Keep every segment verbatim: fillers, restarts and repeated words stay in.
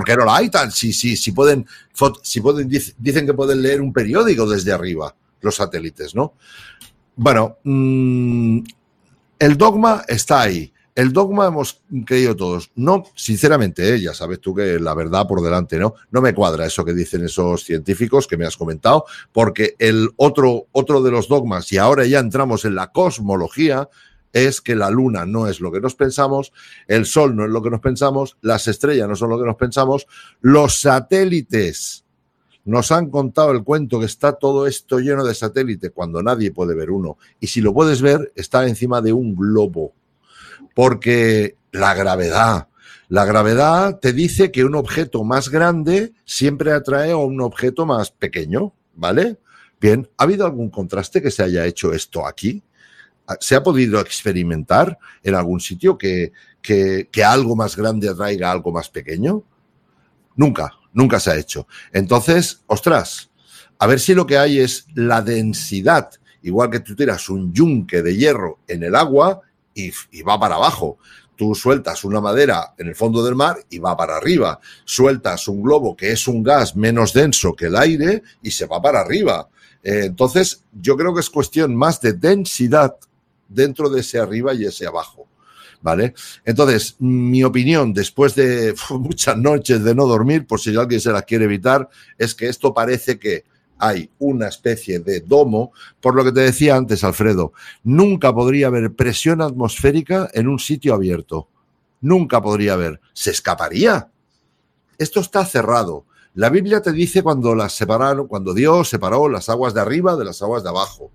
qué no la hay tan? Si, si, si pueden, si pueden, dicen que pueden leer un periódico desde arriba, los satélites, ¿no? Bueno, mmm, el dogma está ahí. El dogma hemos creído todos. No, sinceramente, ¿eh? Ya sabes tú que la verdad por delante, ¿no? No me cuadra eso que dicen esos científicos que me has comentado, porque el otro, otro de los dogmas, y ahora ya entramos en la cosmología, es que la luna no es lo que nos pensamos, el sol no es lo que nos pensamos, las estrellas no son lo que nos pensamos, los satélites nos han contado el cuento que está todo esto lleno de satélites cuando nadie puede ver uno. Y si lo puedes ver, está encima de un globo. Porque la gravedad, la gravedad te dice que un objeto más grande siempre atrae a un objeto más pequeño, ¿vale? Bien, ¿ha habido algún contraste que se haya hecho esto aquí? ¿Se ha podido experimentar en algún sitio que, que, que algo más grande atraiga a algo más pequeño? Nunca, nunca se ha hecho. Entonces, ostras, a ver si lo que hay es la densidad, igual que tú tiras un yunque de hierro en el agua y, y va para abajo. Tú sueltas una madera en el fondo del mar y va para arriba. Sueltas un globo que es un gas menos denso que el aire y se va para arriba. Eh, entonces, yo creo que es cuestión más de densidad dentro de ese arriba y ese abajo, ¿vale? Entonces, mi opinión, después de uf, muchas noches de no dormir, por si alguien se las quiere evitar, es que esto parece que hay una especie de domo, por lo que te decía antes, Alfredo, nunca podría haber presión atmosférica en un sitio abierto. Nunca podría haber. Se escaparía. Esto está cerrado. La Biblia te dice cuando las separaron, cuando Dios separó las aguas de arriba de las aguas de abajo.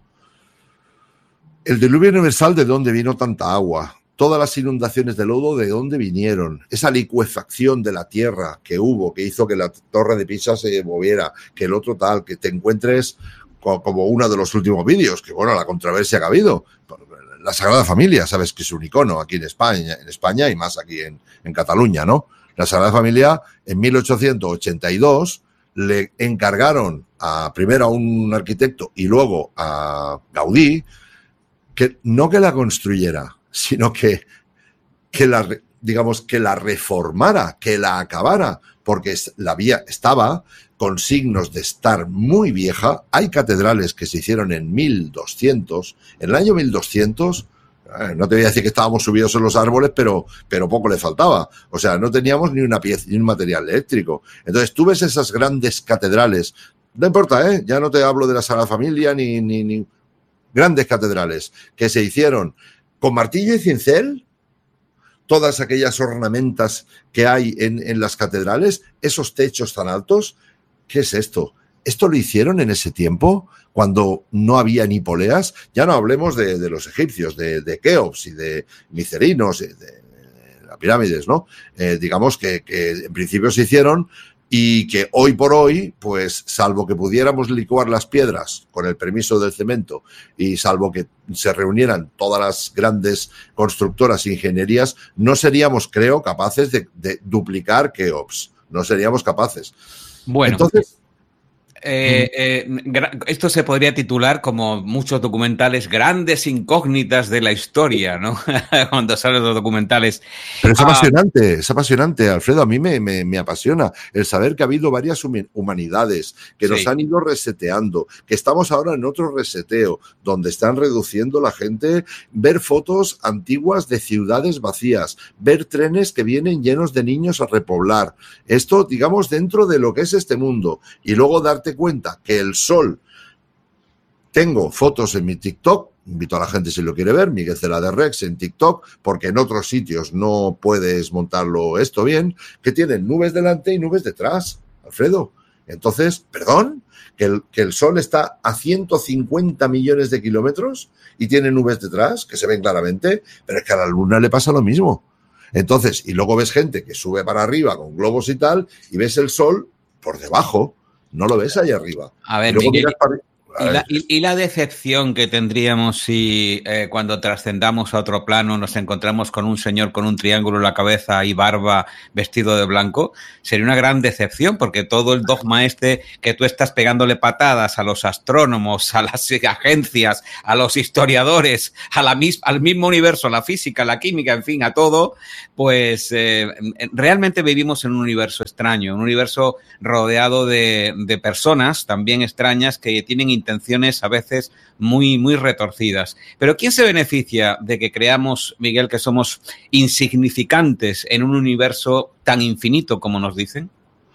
El diluvio universal, ¿de dónde vino tanta agua? Todas las inundaciones de lodo, ¿de dónde vinieron? Esa licuefacción de la tierra que hubo, que hizo que la torre de Pisa se moviera, que el otro tal, que te encuentres como uno de los últimos vídeos, que bueno, la controversia que ha habido. La Sagrada Familia, sabes que es un icono aquí en España, en España y más aquí en, en Cataluña, ¿no? La Sagrada Familia, en mil ochocientos ochenta y dos, le encargaron a, primero a un arquitecto y luego a Gaudí, que no que la construyera, sino que, que la, digamos, que la reformara, que la acabara, porque la vía estaba con signos de estar muy vieja. Hay catedrales que se hicieron en mil doscientos, en el año mil doscientos, eh, no te voy a decir que estábamos subidos en los árboles, pero, pero poco le faltaba. O sea, no teníamos ni una pieza, ni un material eléctrico. Entonces, tú ves esas grandes catedrales, no importa, ¿eh? Ya no te hablo de la Sagrada Familia, ni, ni, ni grandes catedrales que se hicieron con martillo y cincel, todas aquellas ornamentas que hay en, en las catedrales, esos techos tan altos. ¿Qué es esto? ¿Esto lo hicieron en ese tiempo, cuando no había ni poleas? Ya no hablemos de, de los egipcios, de, de Keops y de Micerinos, de, de las pirámides, ¿no? Eh, digamos que, que en principio se hicieron y que hoy por hoy, pues salvo que pudiéramos licuar las piedras con el permiso del cemento y salvo que se reunieran todas las grandes constructoras e ingenierías, no seríamos, creo, capaces de, de duplicar Keops. No seríamos capaces. Bueno, entonces... Eh, eh, esto se podría titular, como muchos documentales, grandes incógnitas de la historia, ¿no? Cuando salen los documentales. Pero es ah, apasionante, es apasionante, Alfredo. A mí me, me, me apasiona el saber que ha habido varias humanidades que nos sí. han ido reseteando, que estamos ahora en otro reseteo, donde están reduciendo la gente, ver fotos antiguas de ciudades vacías, ver trenes que vienen llenos de niños a repoblar. Esto, digamos, dentro de lo que es este mundo. Y luego darte cuenta que el sol, tengo fotos en mi TikTok, invito a la gente si lo quiere ver, Miguel Cela de Rex en TikTok, porque en otros sitios no puedes montarlo esto bien, que tienen nubes delante y nubes detrás, Alfredo. Entonces, perdón, que el, que el sol está a ciento cincuenta millones de kilómetros y tiene nubes detrás, que se ven claramente, pero es que a la luna le pasa lo mismo. Entonces, y luego ves gente que sube para arriba con globos y tal, y ves el sol por debajo. No lo ves ahí arriba. A ver, Miguel, para... ¿Y la, y, y la decepción que tendríamos si eh, cuando trascendamos a otro plano nos encontramos con un señor con un triángulo en la cabeza y barba vestido de blanco? Sería una gran decepción, porque todo el dogma este que tú estás pegándole patadas a los astrónomos, a las agencias, a los historiadores, a la mis, al mismo universo, a la física, a la química, en fin, a todo, pues eh, realmente vivimos en un universo extraño, un universo rodeado de, de personas también extrañas que tienen intenciones a veces muy, muy retorcidas. Pero ¿quién se beneficia de que creamos, Miguel, que somos insignificantes en un universo tan infinito como nos dicen?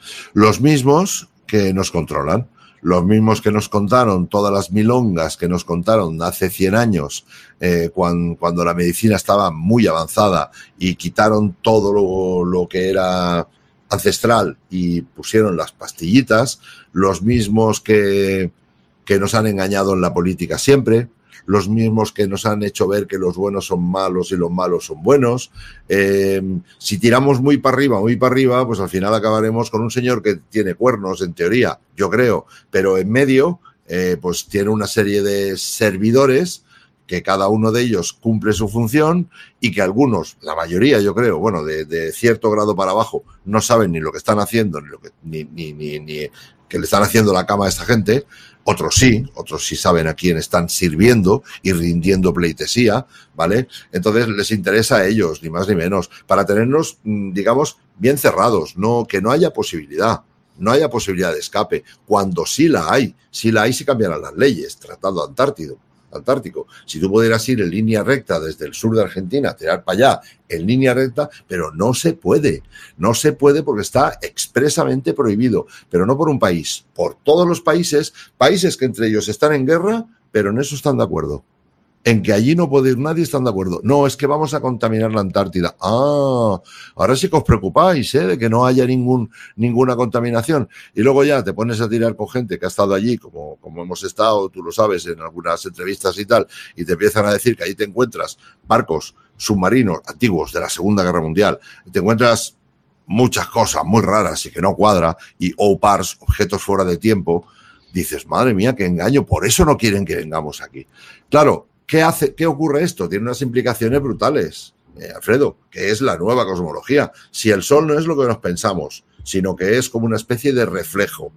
Los mismos que nos controlan, los mismos que nos contaron todas las milongas que nos contaron hace cien años, eh, cuando, cuando la medicina estaba muy avanzada y quitaron todo lo, lo que era ancestral y pusieron las pastillitas, los mismos que que nos han engañado en la política siempre, los mismos que nos han hecho ver que los buenos son malos y los malos son buenos. Eh, si tiramos muy para arriba, muy para arriba, pues al final acabaremos con un señor que tiene cuernos, en teoría, yo creo, pero en medio, eh, pues tiene una serie de servidores que cada uno de ellos cumple su función y que algunos, la mayoría yo creo, bueno, de, de cierto grado para abajo, no saben ni lo que están haciendo, ni lo que, ni, ni, ni, ni que le están haciendo la cama a esta gente. Otros sí, otros sí saben a quién están sirviendo y rindiendo pleitesía, ¿vale? Entonces les interesa a ellos, ni más ni menos, para tenernos, digamos, bien cerrados, no, que no haya posibilidad, no haya posibilidad de escape. Cuando sí la hay, sí la hay, sí cambiarán las leyes, Tratado Antártico. Antártico. Si tú pudieras ir en línea recta desde el sur de Argentina, tirar para allá en línea recta, pero no se puede. No se puede porque está expresamente prohibido. Pero no por un país, por todos los países, países que entre ellos están en guerra, pero en eso están de acuerdo. En que allí no puede ir nadie, están de acuerdo. No, es que vamos a contaminar la Antártida. Ah, ahora sí que os preocupáis, ¿eh? De que no haya ningún, ninguna contaminación. Y luego ya te pones a tirar con gente que ha estado allí, como, como hemos estado, tú lo sabes, en algunas entrevistas y tal, y te empiezan a decir que allí te encuentras barcos submarinos antiguos de la Segunda Guerra Mundial, y te encuentras muchas cosas muy raras y que no cuadra, y O P A Rs, objetos fuera de tiempo. Dices, madre mía, qué engaño, por eso no quieren que vengamos aquí. Claro, ¿Qué hace? ¿Qué ocurre esto? Tiene unas implicaciones brutales, eh, Alfredo, que es la nueva cosmología. Si el Sol no es lo que nos pensamos, sino que es como una especie de reflejo.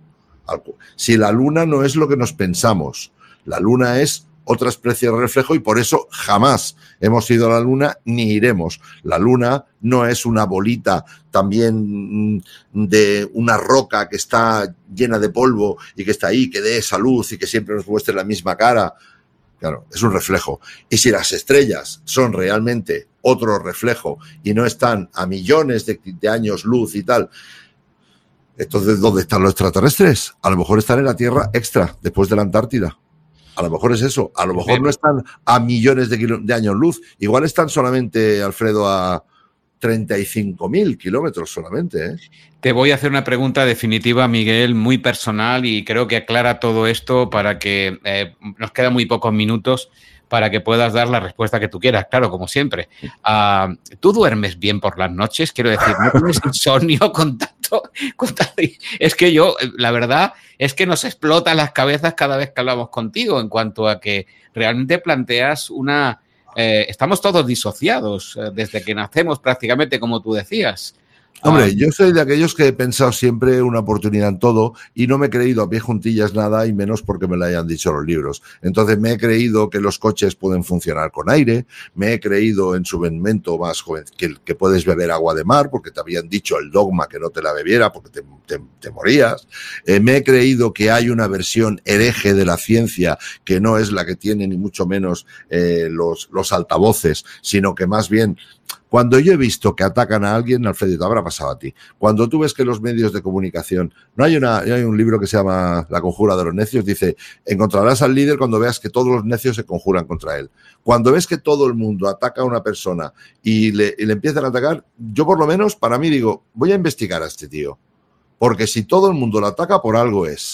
Si la Luna no es lo que nos pensamos, la Luna es otra especie de reflejo y por eso jamás hemos ido a la Luna ni iremos. La Luna no es una bolita también de una roca que está llena de polvo y que está ahí, que dé esa luz y que siempre nos muestre la misma cara. Claro, es un reflejo. Y si las estrellas son realmente otro reflejo y no están a millones de, de años luz y tal, entonces, ¿dónde están los extraterrestres? A lo mejor están en la Tierra extra, después de la Antártida. A lo mejor es eso. A lo mejor no están a millones de, kilo, de años luz. Igual están solamente, Alfredo, a treinta y cinco mil kilómetros solamente, ¿eh? Te voy a hacer una pregunta definitiva, Miguel, muy personal y creo que aclara todo esto para que eh, nos quedan muy pocos minutos para que puedas dar la respuesta que tú quieras, claro, como siempre. Uh, ¿Tú duermes bien por las noches? Quiero decir, ¿no tienes insomnio con tanto, con tanto? Es que yo, la verdad, es que nos explotan las cabezas cada vez que hablamos contigo en cuanto a que realmente planteas una... Eh, estamos todos disociados eh, desde que nacemos prácticamente, como tú decías. Hombre, um, yo soy de aquellos que he pensado siempre una oportunidad en todo y no me he creído a pie juntillas nada y menos porque me lo hayan dicho los libros. Entonces me he creído que los coches pueden funcionar con aire, me he creído en su momento más joven que, que puedes beber agua de mar porque te habían dicho el dogma que no te la bebiera porque te, te, te morías. Eh, me he creído que hay una versión hereje de la ciencia que no es la que tiene ni mucho menos eh, los, los altavoces, sino que más bien... Cuando yo he visto que atacan a alguien, Alfredo, te habrá pasado a ti. Cuando tú ves que los medios de comunicación, no hay una, hay un libro que se llama La conjura de los necios, dice, encontrarás al líder cuando veas que todos los necios se conjuran contra él. Cuando ves que todo el mundo ataca a una persona y le, y le empiezan a atacar, yo por lo menos, para mí digo, voy a investigar a este tío. Porque si todo el mundo lo ataca, por algo es.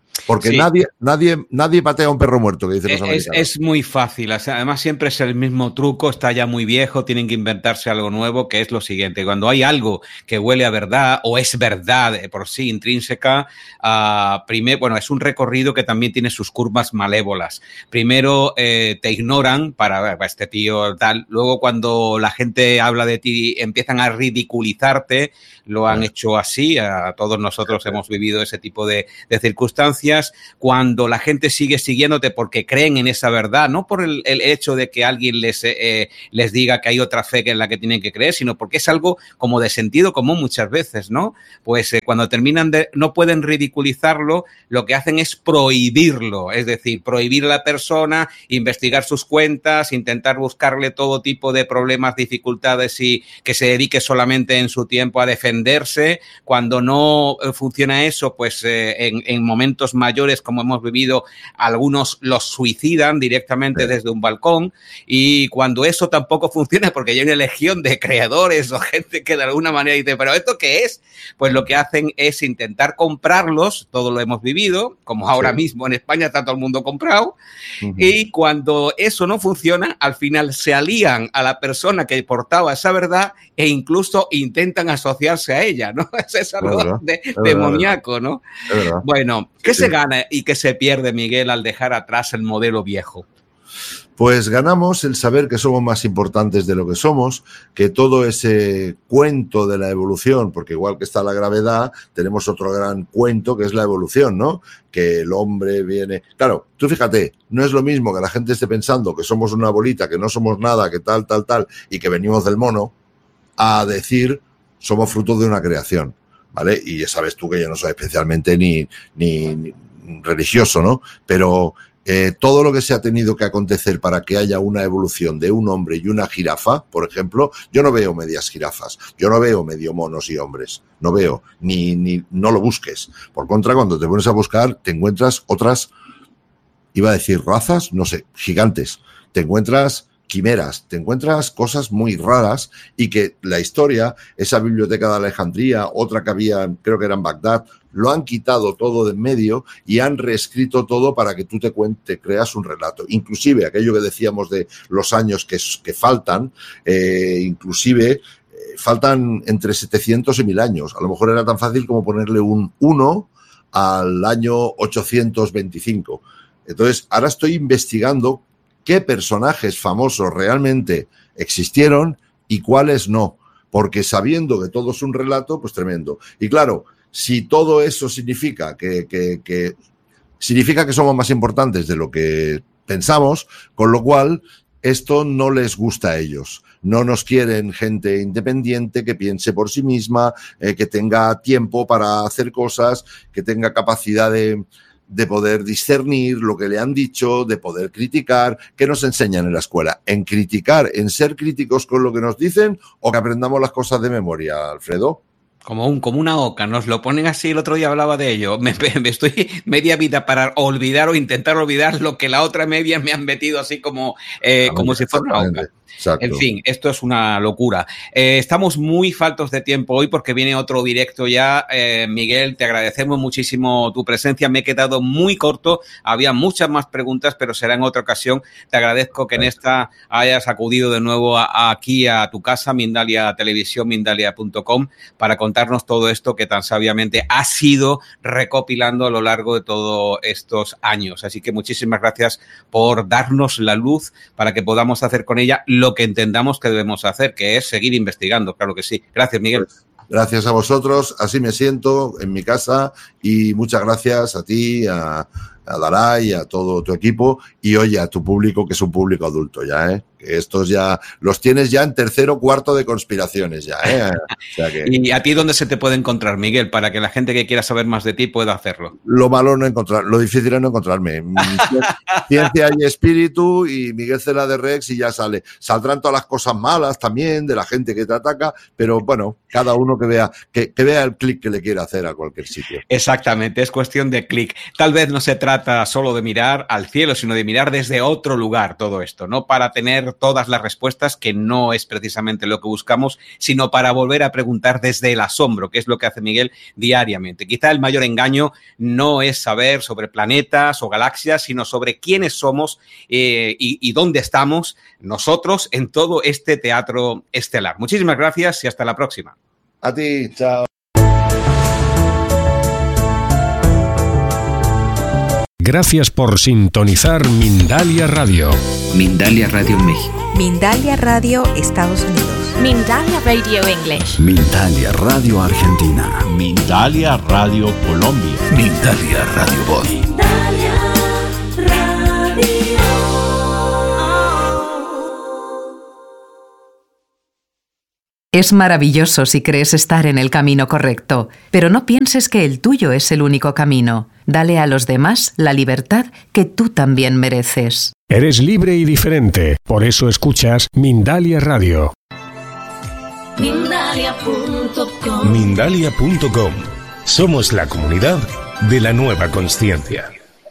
Porque Sí. nadie, nadie, nadie patea a un perro muerto, que dicen los Es, americanos. es muy fácil, además siempre es el mismo truco, está ya muy viejo, tienen que inventarse algo nuevo, que es lo siguiente: cuando hay algo que huele a verdad o es verdad por sí intrínseca, uh, primero, bueno, es un recorrido que también tiene sus curvas malévolas. Primero eh, te ignoran para, para este tío tal, luego cuando la gente habla de ti empiezan a ridiculizarte, lo han hecho así, a todos nosotros hemos vivido ese tipo de, de circunstancias. Cuando la gente sigue siguiéndote porque creen en esa verdad, no por el, el hecho de que alguien les, eh, les diga que hay otra fe que en la que tienen que creer, sino porque es algo como de sentido común muchas veces, ¿no? Pues eh, cuando terminan de, no pueden ridiculizarlo, lo que hacen es prohibirlo, es decir, prohibir a la persona, investigar sus cuentas, intentar buscarle todo tipo de problemas, dificultades y que se dedique solamente en su tiempo a defenderse. Cuando no funciona eso, pues eh, en, en momentos mayores, como hemos vivido, algunos los suicidan directamente sí. desde un balcón, y cuando eso tampoco funciona, porque hay una legión de creadores o gente que de alguna manera dice, ¿pero esto qué es? Pues lo que hacen es intentar comprarlos, todo lo hemos vivido, como ahora sí. mismo en España está todo el mundo comprado, uh-huh. y cuando eso no funciona, al final se alían a la persona que portaba esa verdad e incluso intentan asociarse a ella, ¿no? Es algo de, es demoníaco, verdad. ¿no? Es bueno, ¿qué sí. se gana y qué se pierde, Miguel, al dejar atrás el modelo viejo? Pues ganamos el saber que somos más importantes de lo que somos, que todo ese cuento de la evolución, porque igual que está la gravedad, tenemos otro gran cuento que es la evolución, ¿no? Que el hombre viene... Claro, tú fíjate, no es lo mismo que la gente esté pensando que somos una bolita, que no somos nada, que tal, tal, tal, y que venimos del mono, a decir somos fruto de una creación, ¿vale? Y ya sabes tú que yo no soy especialmente ni, ni, ni religioso, ¿no? Pero... Eh, todo lo que se ha tenido que acontecer para que haya una evolución de un hombre y una jirafa, por ejemplo, yo no veo medias jirafas, yo no veo medio monos y hombres, no veo, ni, ni no lo busques. Por contra, cuando te pones a buscar, te encuentras otras, iba a decir razas, no sé, gigantes, te encuentras quimeras, te encuentras cosas muy raras y que la historia, esa biblioteca de Alejandría, otra que había, creo que era en Bagdad, lo han quitado todo de en medio y han reescrito todo para que tú te, cuente, creas un relato. Inclusive aquello que decíamos de los años que, que faltan, eh, inclusive eh, faltan entre setecientos y mil años. A lo mejor era tan fácil como ponerle un uno al año ochocientos veinticinco. Entonces, ahora estoy investigando qué personajes famosos realmente existieron y cuáles no, porque sabiendo que todo es un relato, pues tremendo. Y claro, si todo eso significa que, que, que significa que somos más importantes de lo que pensamos, con lo cual esto no les gusta a ellos. No nos quieren gente independiente que piense por sí misma, eh, que tenga tiempo para hacer cosas, que tenga capacidad de, de poder discernir lo que le han dicho, de poder criticar. ¿Qué nos enseñan en la escuela? ¿En criticar, en ser críticos con lo que nos dicen o que aprendamos las cosas de memoria, Alfredo? Como, un, como una oca, nos lo ponen así, el otro día hablaba de ello, me, me estoy media vida para olvidar o intentar olvidar lo que la otra media me han metido así como, eh, como si fuera una oca. Exacto. En fin, esto es una locura. Eh, estamos muy faltos de tiempo hoy porque viene otro directo ya. Eh, Miguel, te agradecemos muchísimo tu presencia. Me he quedado muy corto. Había muchas más preguntas, pero será en otra ocasión. Te agradezco que en esta hayas acudido de nuevo a, a aquí a tu casa, Mindalia Televisión, mindalia punto com, para contarnos todo esto que tan sabiamente has ido recopilando a lo largo de todos estos años. Así que muchísimas gracias por darnos la luz para que podamos hacer con ella lo que entendamos que debemos hacer, que es seguir investigando, claro que sí. Gracias, Miguel. Gracias a vosotros, así me siento en mi casa y muchas gracias a ti, a, a Dalai, a todo tu equipo y oye, a tu público, que es un público adulto ya, ¿eh? Que estos ya los tienes ya en tercero cuarto de conspiraciones ya, ¿eh? O sea que... ¿Y a ti dónde se te puede encontrar, Miguel, para que la gente que quiera saber más de ti pueda hacerlo? Lo malo no encontrar, lo difícil es no encontrarme. Ciencia y espíritu y Miguel Cela de Rex y ya sale. Saldrán todas las cosas malas también de la gente que te ataca, pero bueno, cada uno que vea, que, que vea el clic que le quiera hacer a cualquier sitio. Exactamente, es cuestión de clic. Tal vez no se trata solo de mirar al cielo, sino de mirar desde otro lugar todo esto, no para tener tener todas las respuestas, que no es precisamente lo que buscamos, sino para volver a preguntar desde el asombro, que es lo que hace Miguel diariamente. Quizá el mayor engaño no es saber sobre planetas o galaxias, sino sobre quiénes somos eh, y, y dónde estamos nosotros en todo este teatro estelar. Muchísimas gracias y hasta la próxima. A ti, chao. Gracias por sintonizar Mindalia Radio. Mindalia Radio México. Mindalia Radio Estados Unidos. Mindalia Radio English. Mindalia Radio Argentina. Mindalia Radio Colombia. Mindalia Radio Voz. Mindalia Radio. Es maravilloso si crees estar en el camino correcto, pero no pienses que el tuyo es el único camino. Dale a los demás la libertad que tú también mereces. Eres libre y diferente, por eso escuchas Mindalia Radio. Mindalia punto com. Mindalia punto com. Somos la comunidad de la nueva consciencia.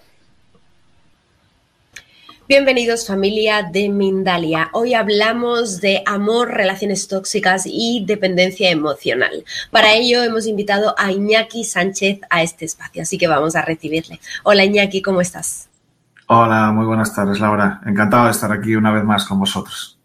Bienvenidos, familia de Mindalia. Hoy hablamos de amor, relaciones tóxicas y dependencia emocional. Para ello hemos invitado a Iñaki Sánchez a este espacio, así que vamos a recibirle. Hola Iñaki, ¿cómo estás? Hola, muy buenas tardes, Laura. Encantado de estar aquí una vez más con vosotros.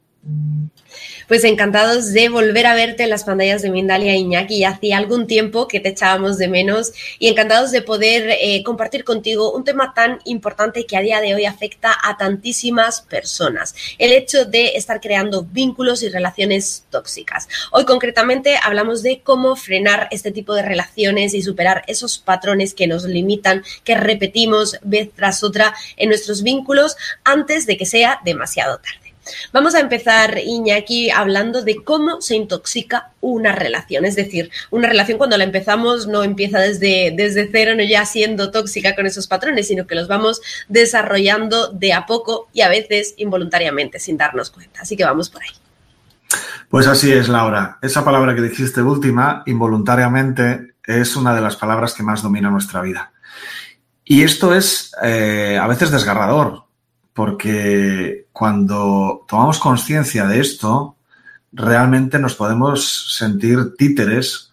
Pues encantados de volver a verte en las pantallas de Mindalia, Iñaki. Ya hacía algún tiempo que te echábamos de menos y encantados de poder eh, compartir contigo un tema tan importante que a día de hoy afecta a tantísimas personas. El hecho de estar creando vínculos y relaciones tóxicas. Hoy concretamente hablamos de cómo frenar este tipo de relaciones y superar esos patrones que nos limitan, que repetimos vez tras otra en nuestros vínculos antes de que sea demasiado tarde. Vamos a empezar, Iñaki, hablando de cómo se intoxica una relación. Es decir, una relación cuando la empezamos no empieza desde, desde cero, no ya siendo tóxica con esos patrones, sino que los vamos desarrollando de a poco y a veces involuntariamente, sin darnos cuenta. Así que vamos por ahí. Pues así es, Laura. Esa palabra que dijiste última, involuntariamente, es una de las palabras que más domina nuestra vida. Y esto es eh, a veces desgarrador. Porque cuando tomamos conciencia de esto, realmente nos podemos sentir títeres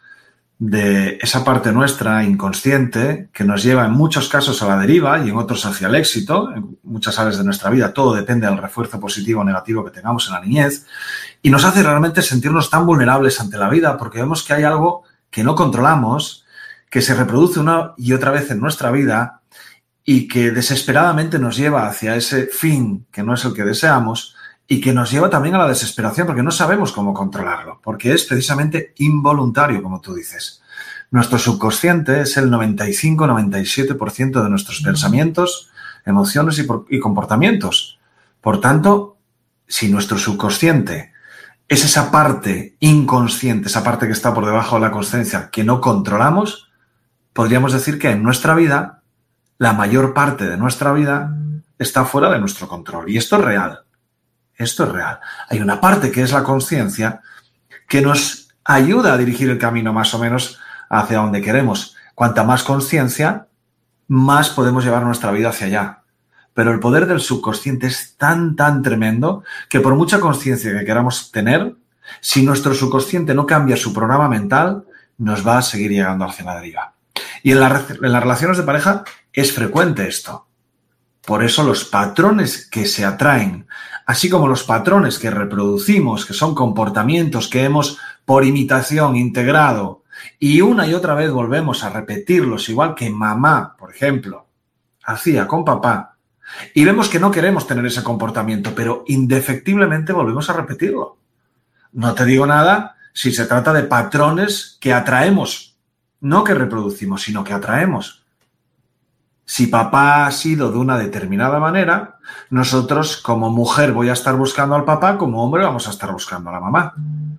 de esa parte nuestra inconsciente que nos lleva en muchos casos a la deriva y en otros hacia el éxito. En muchas áreas de nuestra vida todo depende del refuerzo positivo o negativo que tengamos en la niñez y nos hace realmente sentirnos tan vulnerables ante la vida porque vemos que hay algo que no controlamos, que se reproduce una y otra vez en nuestra vida y que desesperadamente nos lleva hacia ese fin que no es el que deseamos y que nos lleva también a la desesperación porque no sabemos cómo controlarlo, porque es precisamente involuntario, como tú dices. Nuestro subconsciente es el noventa y cinco a noventa y siete por ciento de nuestros pensamientos, emociones y, por, y comportamientos. Por tanto, si nuestro subconsciente es esa parte inconsciente, esa parte que está por debajo de la consciencia que no controlamos, podríamos decir que en nuestra vida la mayor parte de nuestra vida está fuera de nuestro control. Y esto es real. Esto es real. Hay una parte que es la conciencia que nos ayuda a dirigir el camino más o menos hacia donde queremos. Cuanta más conciencia, más podemos llevar nuestra vida hacia allá. Pero el poder del subconsciente es tan, tan tremendo que por mucha conciencia que queramos tener, si nuestro subconsciente no cambia su programa mental, nos va a seguir llegando hacia la deriva. Y en, la, en las relaciones de pareja es frecuente esto. Por eso los patrones que se atraen, así como los patrones que reproducimos, que son comportamientos que hemos por imitación integrado y una y otra vez volvemos a repetirlos, igual que mamá, por ejemplo, hacía con papá, y vemos que no queremos tener ese comportamiento, pero indefectiblemente volvemos a repetirlo. No te digo nada si se trata de patrones que atraemos. No que reproducimos, sino que atraemos. Si papá ha sido de una determinada manera, nosotros como mujer voy a estar buscando al papá, como hombre vamos a estar buscando a la mamá.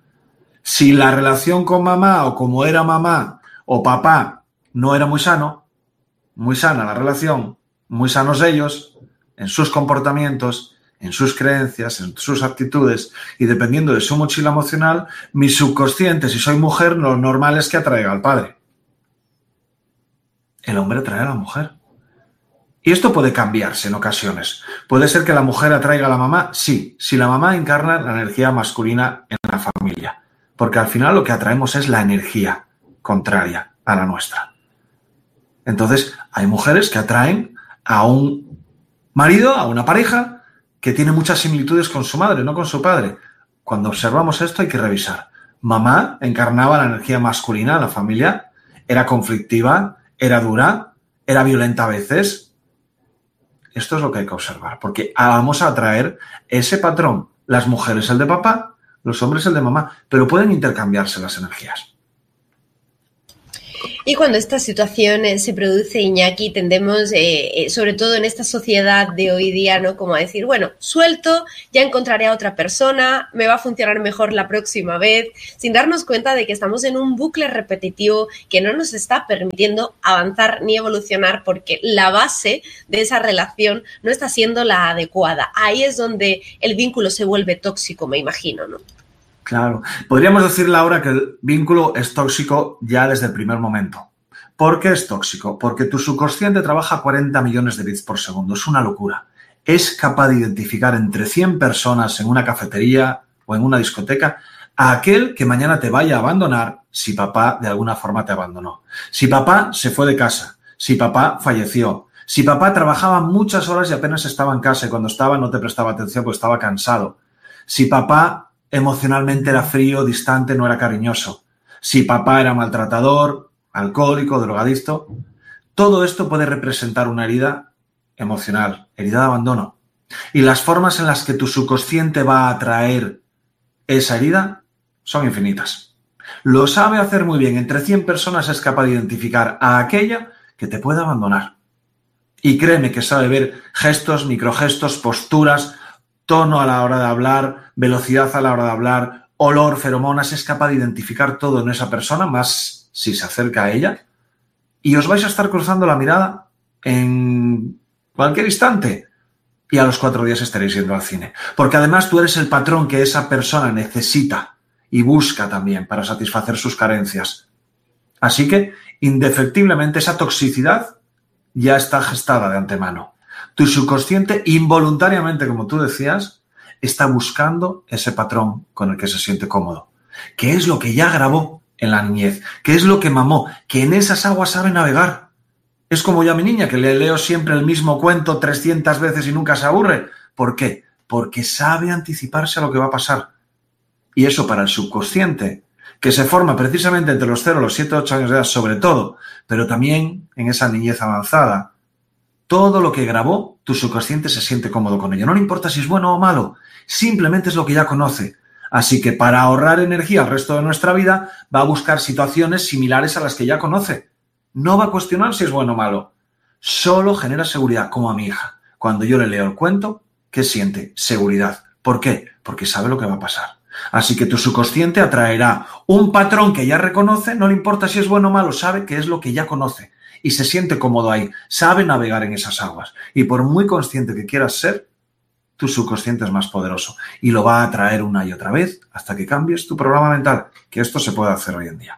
Si la relación con mamá o como era mamá o papá no era muy sano, muy sana la relación, muy sanos ellos, en sus comportamientos, en sus creencias, en sus actitudes y dependiendo de su mochila emocional, mi subconsciente, si soy mujer, lo normal es que atraiga al padre. El hombre atrae a la mujer. Y esto puede cambiarse en ocasiones. ¿Puede ser que la mujer atraiga a la mamá? Sí, si la mamá encarna la energía masculina en la familia. Porque al final lo que atraemos es la energía contraria a la nuestra. Entonces, hay mujeres que atraen a un marido, a una pareja, que tiene muchas similitudes con su madre, no con su padre. Cuando observamos esto hay que revisar. Mamá encarnaba la energía masculina en la familia, era conflictiva, era dura, era violenta a veces. Esto es lo que hay que observar, porque vamos a atraer ese patrón. Las mujeres el de papá, los hombres el de mamá, pero pueden intercambiarse las energías. Y cuando esta situación eh, se produce, Iñaki, tendemos, eh, eh, sobre todo en esta sociedad de hoy día, ¿no? Como a decir, bueno, suelto, ya encontraré a otra persona, me va a funcionar mejor la próxima vez, sin darnos cuenta de que estamos en un bucle repetitivo que no nos está permitiendo avanzar ni evolucionar porque la base de esa relación no está siendo la adecuada. Ahí es donde el vínculo se vuelve tóxico, me imagino, ¿no? Claro. Podríamos decir, Laura, que el vínculo es tóxico ya desde el primer momento. ¿Por qué es tóxico? Porque tu subconsciente trabaja cuarenta millones de bits por segundo. Es una locura. Es capaz de identificar entre cien personas en una cafetería o en una discoteca a aquel que mañana te vaya a abandonar si papá de alguna forma te abandonó. Si papá se fue de casa. Si papá falleció. Si papá trabajaba muchas horas y apenas estaba en casa y cuando estaba no te prestaba atención porque estaba cansado. Si papá emocionalmente era frío, distante, no era cariñoso. Si papá era maltratador, alcohólico, drogadicto, todo esto puede representar una herida emocional, herida de abandono. Y las formas en las que tu subconsciente va a atraer esa herida son infinitas. Lo sabe hacer muy bien. Entre cien personas es capaz de identificar a aquella que te puede abandonar. Y créeme que sabe ver gestos, microgestos, posturas, tono a la hora de hablar, velocidad a la hora de hablar, olor, feromonas, es capaz de identificar todo en esa persona, más si se acerca a ella, y os vais a estar cruzando la mirada en cualquier instante y a los cuatro días estaréis yendo al cine. Porque además tú eres el patrón que esa persona necesita y busca también para satisfacer sus carencias. Así que, indefectiblemente, esa toxicidad ya está gestada de antemano. Tu subconsciente, involuntariamente, como tú decías, está buscando ese patrón con el que se siente cómodo. ¿Qué es lo que ya grabó en la niñez? ¿Qué es lo que mamó? Que en esas aguas sabe navegar. Es como yo a mi niña, que le leo siempre el mismo cuento trescientas veces y nunca se aburre. ¿Por qué? Porque sabe anticiparse a lo que va a pasar. Y eso para el subconsciente, que se forma precisamente entre los cero y los siete, ocho años de edad, sobre todo, pero también en esa niñez avanzada, todo lo que grabó, tu subconsciente se siente cómodo con ello. No le importa si es bueno o malo, simplemente es lo que ya conoce. Así que para ahorrar energía al resto de nuestra vida, va a buscar situaciones similares a las que ya conoce. No va a cuestionar si es bueno o malo. Solo genera seguridad, como a mi hija. Cuando yo le leo el cuento, ¿qué siente? Seguridad. ¿Por qué? Porque sabe lo que va a pasar. Así que tu subconsciente atraerá un patrón que ya reconoce, no le importa si es bueno o malo, sabe que es lo que ya conoce. Y se siente cómodo ahí, sabe navegar en esas aguas. Y por muy consciente que quieras ser, tu subconsciente es más poderoso. Y lo va a atraer una y otra vez hasta que cambies tu programa mental, que esto se puede hacer hoy en día.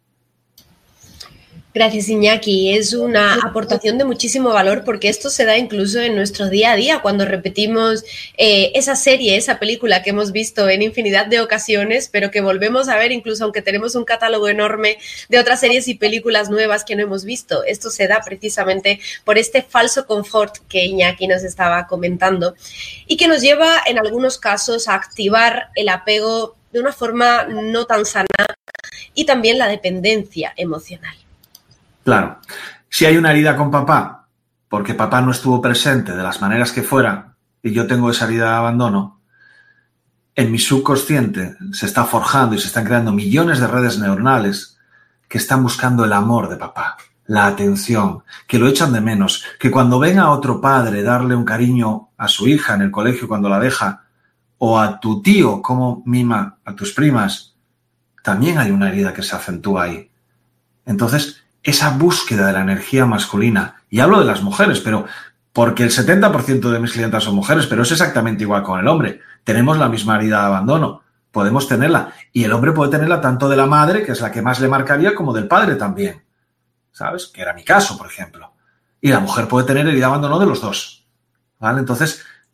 Gracias, Iñaki. Es una aportación de muchísimo valor porque esto se da incluso en nuestro día a día cuando repetimos eh, esa serie, esa película que hemos visto en infinidad de ocasiones, pero que volvemos a ver incluso aunque tenemos un catálogo enorme de otras series y películas nuevas que no hemos visto. Esto se da precisamente por este falso confort que Iñaki nos estaba comentando y que nos lleva en algunos casos a activar el apego de una forma no tan sana y también la dependencia emocional. Claro, si hay una herida con papá, porque papá no estuvo presente de las maneras que fuera, y yo tengo esa herida de abandono, en mi subconsciente se está forjando y se están creando millones de redes neuronales que están buscando el amor de papá, la atención, que lo echan de menos, que cuando ven a otro padre darle un cariño a su hija en el colegio cuando la deja, o a tu tío como mima a tus primas, también hay una herida que se acentúa ahí. Entonces, esa búsqueda de la energía masculina, y hablo de las mujeres, pero porque el setenta por ciento de mis clientas son mujeres, pero es exactamente igual con el hombre. Tenemos la misma herida de abandono, podemos tenerla, y el hombre puede tenerla tanto de la madre, que es la que más le marcaría, como del padre también, ¿sabes? Que era mi caso, por ejemplo. Y la mujer puede tener herida de abandono de los dos, ¿vale? Entonces,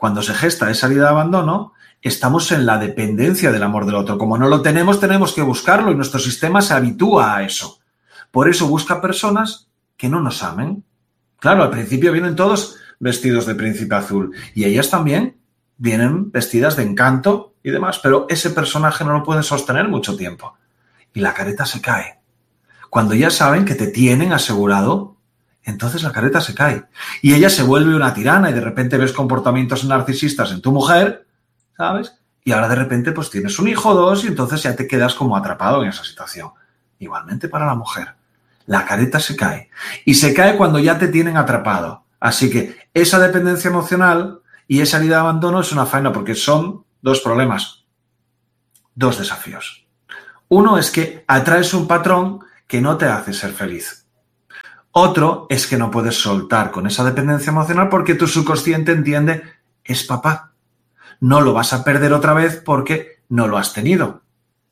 cuando se gesta esa herida de abandono, estamos en la dependencia del amor del otro. Como no lo tenemos, tenemos que buscarlo y nuestro sistema se habitúa a eso. Por eso busca personas que no nos amen. Claro, al principio vienen todos vestidos de príncipe azul y ellas también vienen vestidas de encanto y demás, pero ese personaje no lo puede sostener mucho tiempo y la careta se cae. Cuando ya saben que te tienen asegurado, entonces la careta se cae y ella se vuelve una tirana y de repente ves comportamientos narcisistas en tu mujer, ¿sabes? Y ahora de repente pues tienes un hijo o dos y entonces ya te quedas como atrapado en esa situación. Igualmente para la mujer. La careta se cae. Y se cae cuando ya te tienen atrapado. Así que esa dependencia emocional y esa herida de abandono es una faena porque son dos problemas, dos desafíos. Uno es que atraes un patrón que no te hace ser feliz. Otro es que no puedes soltar con esa dependencia emocional porque tu subconsciente entiende, es papá. No lo vas a perder otra vez porque no lo has tenido.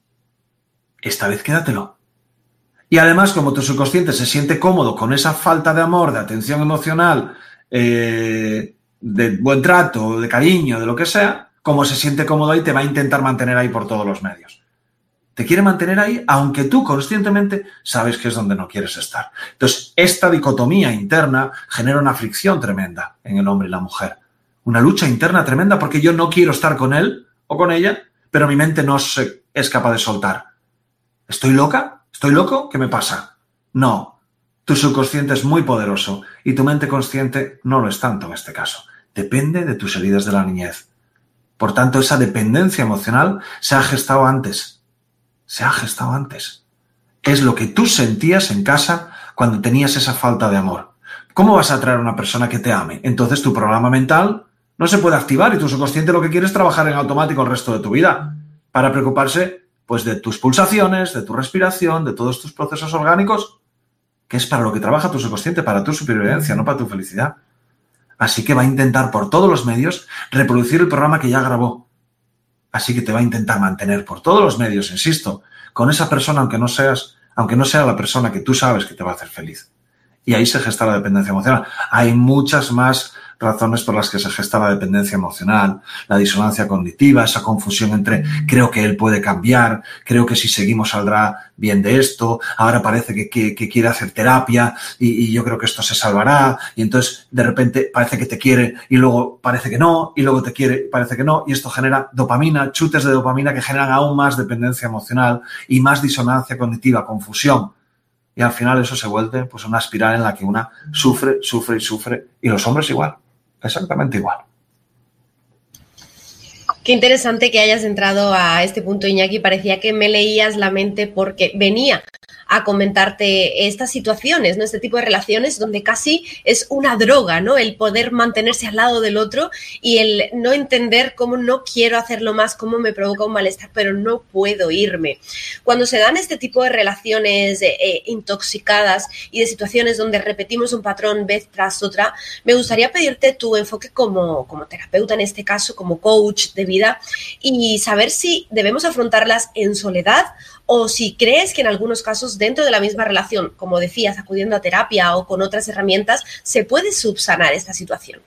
Esta vez quédatelo. Y además, como tu subconsciente se siente cómodo con esa falta de amor, de atención emocional, eh, de buen trato, de cariño, de lo que sea, como se siente cómodo ahí, te va a intentar mantener ahí por todos los medios. Te quiere mantener ahí, aunque tú conscientemente sabes que es donde no quieres estar. Entonces, esta dicotomía interna genera una fricción tremenda en el hombre y la mujer. Una lucha interna tremenda porque yo no quiero estar con él o con ella, pero mi mente no se, es capaz de soltar. ¿Estoy loca? ¿Estoy loco? ¿Qué me pasa? No. Tu subconsciente es muy poderoso y tu mente consciente no lo es tanto en este caso. Depende de tus heridas de la niñez. Por tanto, esa dependencia emocional se ha gestado antes. Se ha gestado antes. Es lo que tú sentías en casa cuando tenías esa falta de amor. ¿Cómo vas a atraer a una persona que te ame? Entonces tu programa mental no se puede activar y tu subconsciente lo que quiere es trabajar en automático el resto de tu vida para preocuparse pues de tus pulsaciones, de tu respiración, de todos tus procesos orgánicos, que es para lo que trabaja tu subconsciente, para tu supervivencia, no para tu felicidad. Así que va a intentar por todos los medios reproducir el programa que ya grabó. Así que te va a intentar mantener por todos los medios, insisto, con esa persona, aunque no seas, aunque no sea la persona que tú sabes que te va a hacer feliz. Y ahí se gesta la dependencia emocional. Hay muchas más razones por las que se gesta la dependencia emocional, la disonancia cognitiva, esa confusión entre creo que él puede cambiar, creo que si seguimos saldrá bien de esto, ahora parece que, que, que quiere hacer terapia y, y yo creo que esto se salvará y entonces de repente parece que te quiere y luego parece que no y luego te quiere y parece que no y esto genera dopamina, chutes de dopamina que generan aún más dependencia emocional y más disonancia cognitiva, confusión. Y al final eso se vuelve pues una espiral en la que una sufre, sufre y sufre y los hombres igual. Exactamente igual. Qué interesante que hayas entrado a este punto, Iñaki. Parecía que me leías la mente porque venía a comentarte estas situaciones, ¿no? Este tipo de relaciones donde casi es una droga, ¿no? El poder mantenerse al lado del otro y el no entender cómo no quiero hacerlo más, cómo me provoca un malestar, pero no puedo irme. Cuando se dan este tipo de relaciones eh, intoxicadas y de situaciones donde repetimos un patrón vez tras otra, me gustaría pedirte tu enfoque como, como terapeuta, en este caso, como coach de vida, y saber si debemos afrontarlas en soledad o si crees que en algunos casos dentro de la misma relación, como decías, acudiendo a terapia o con otras herramientas, se puede subsanar esta situación.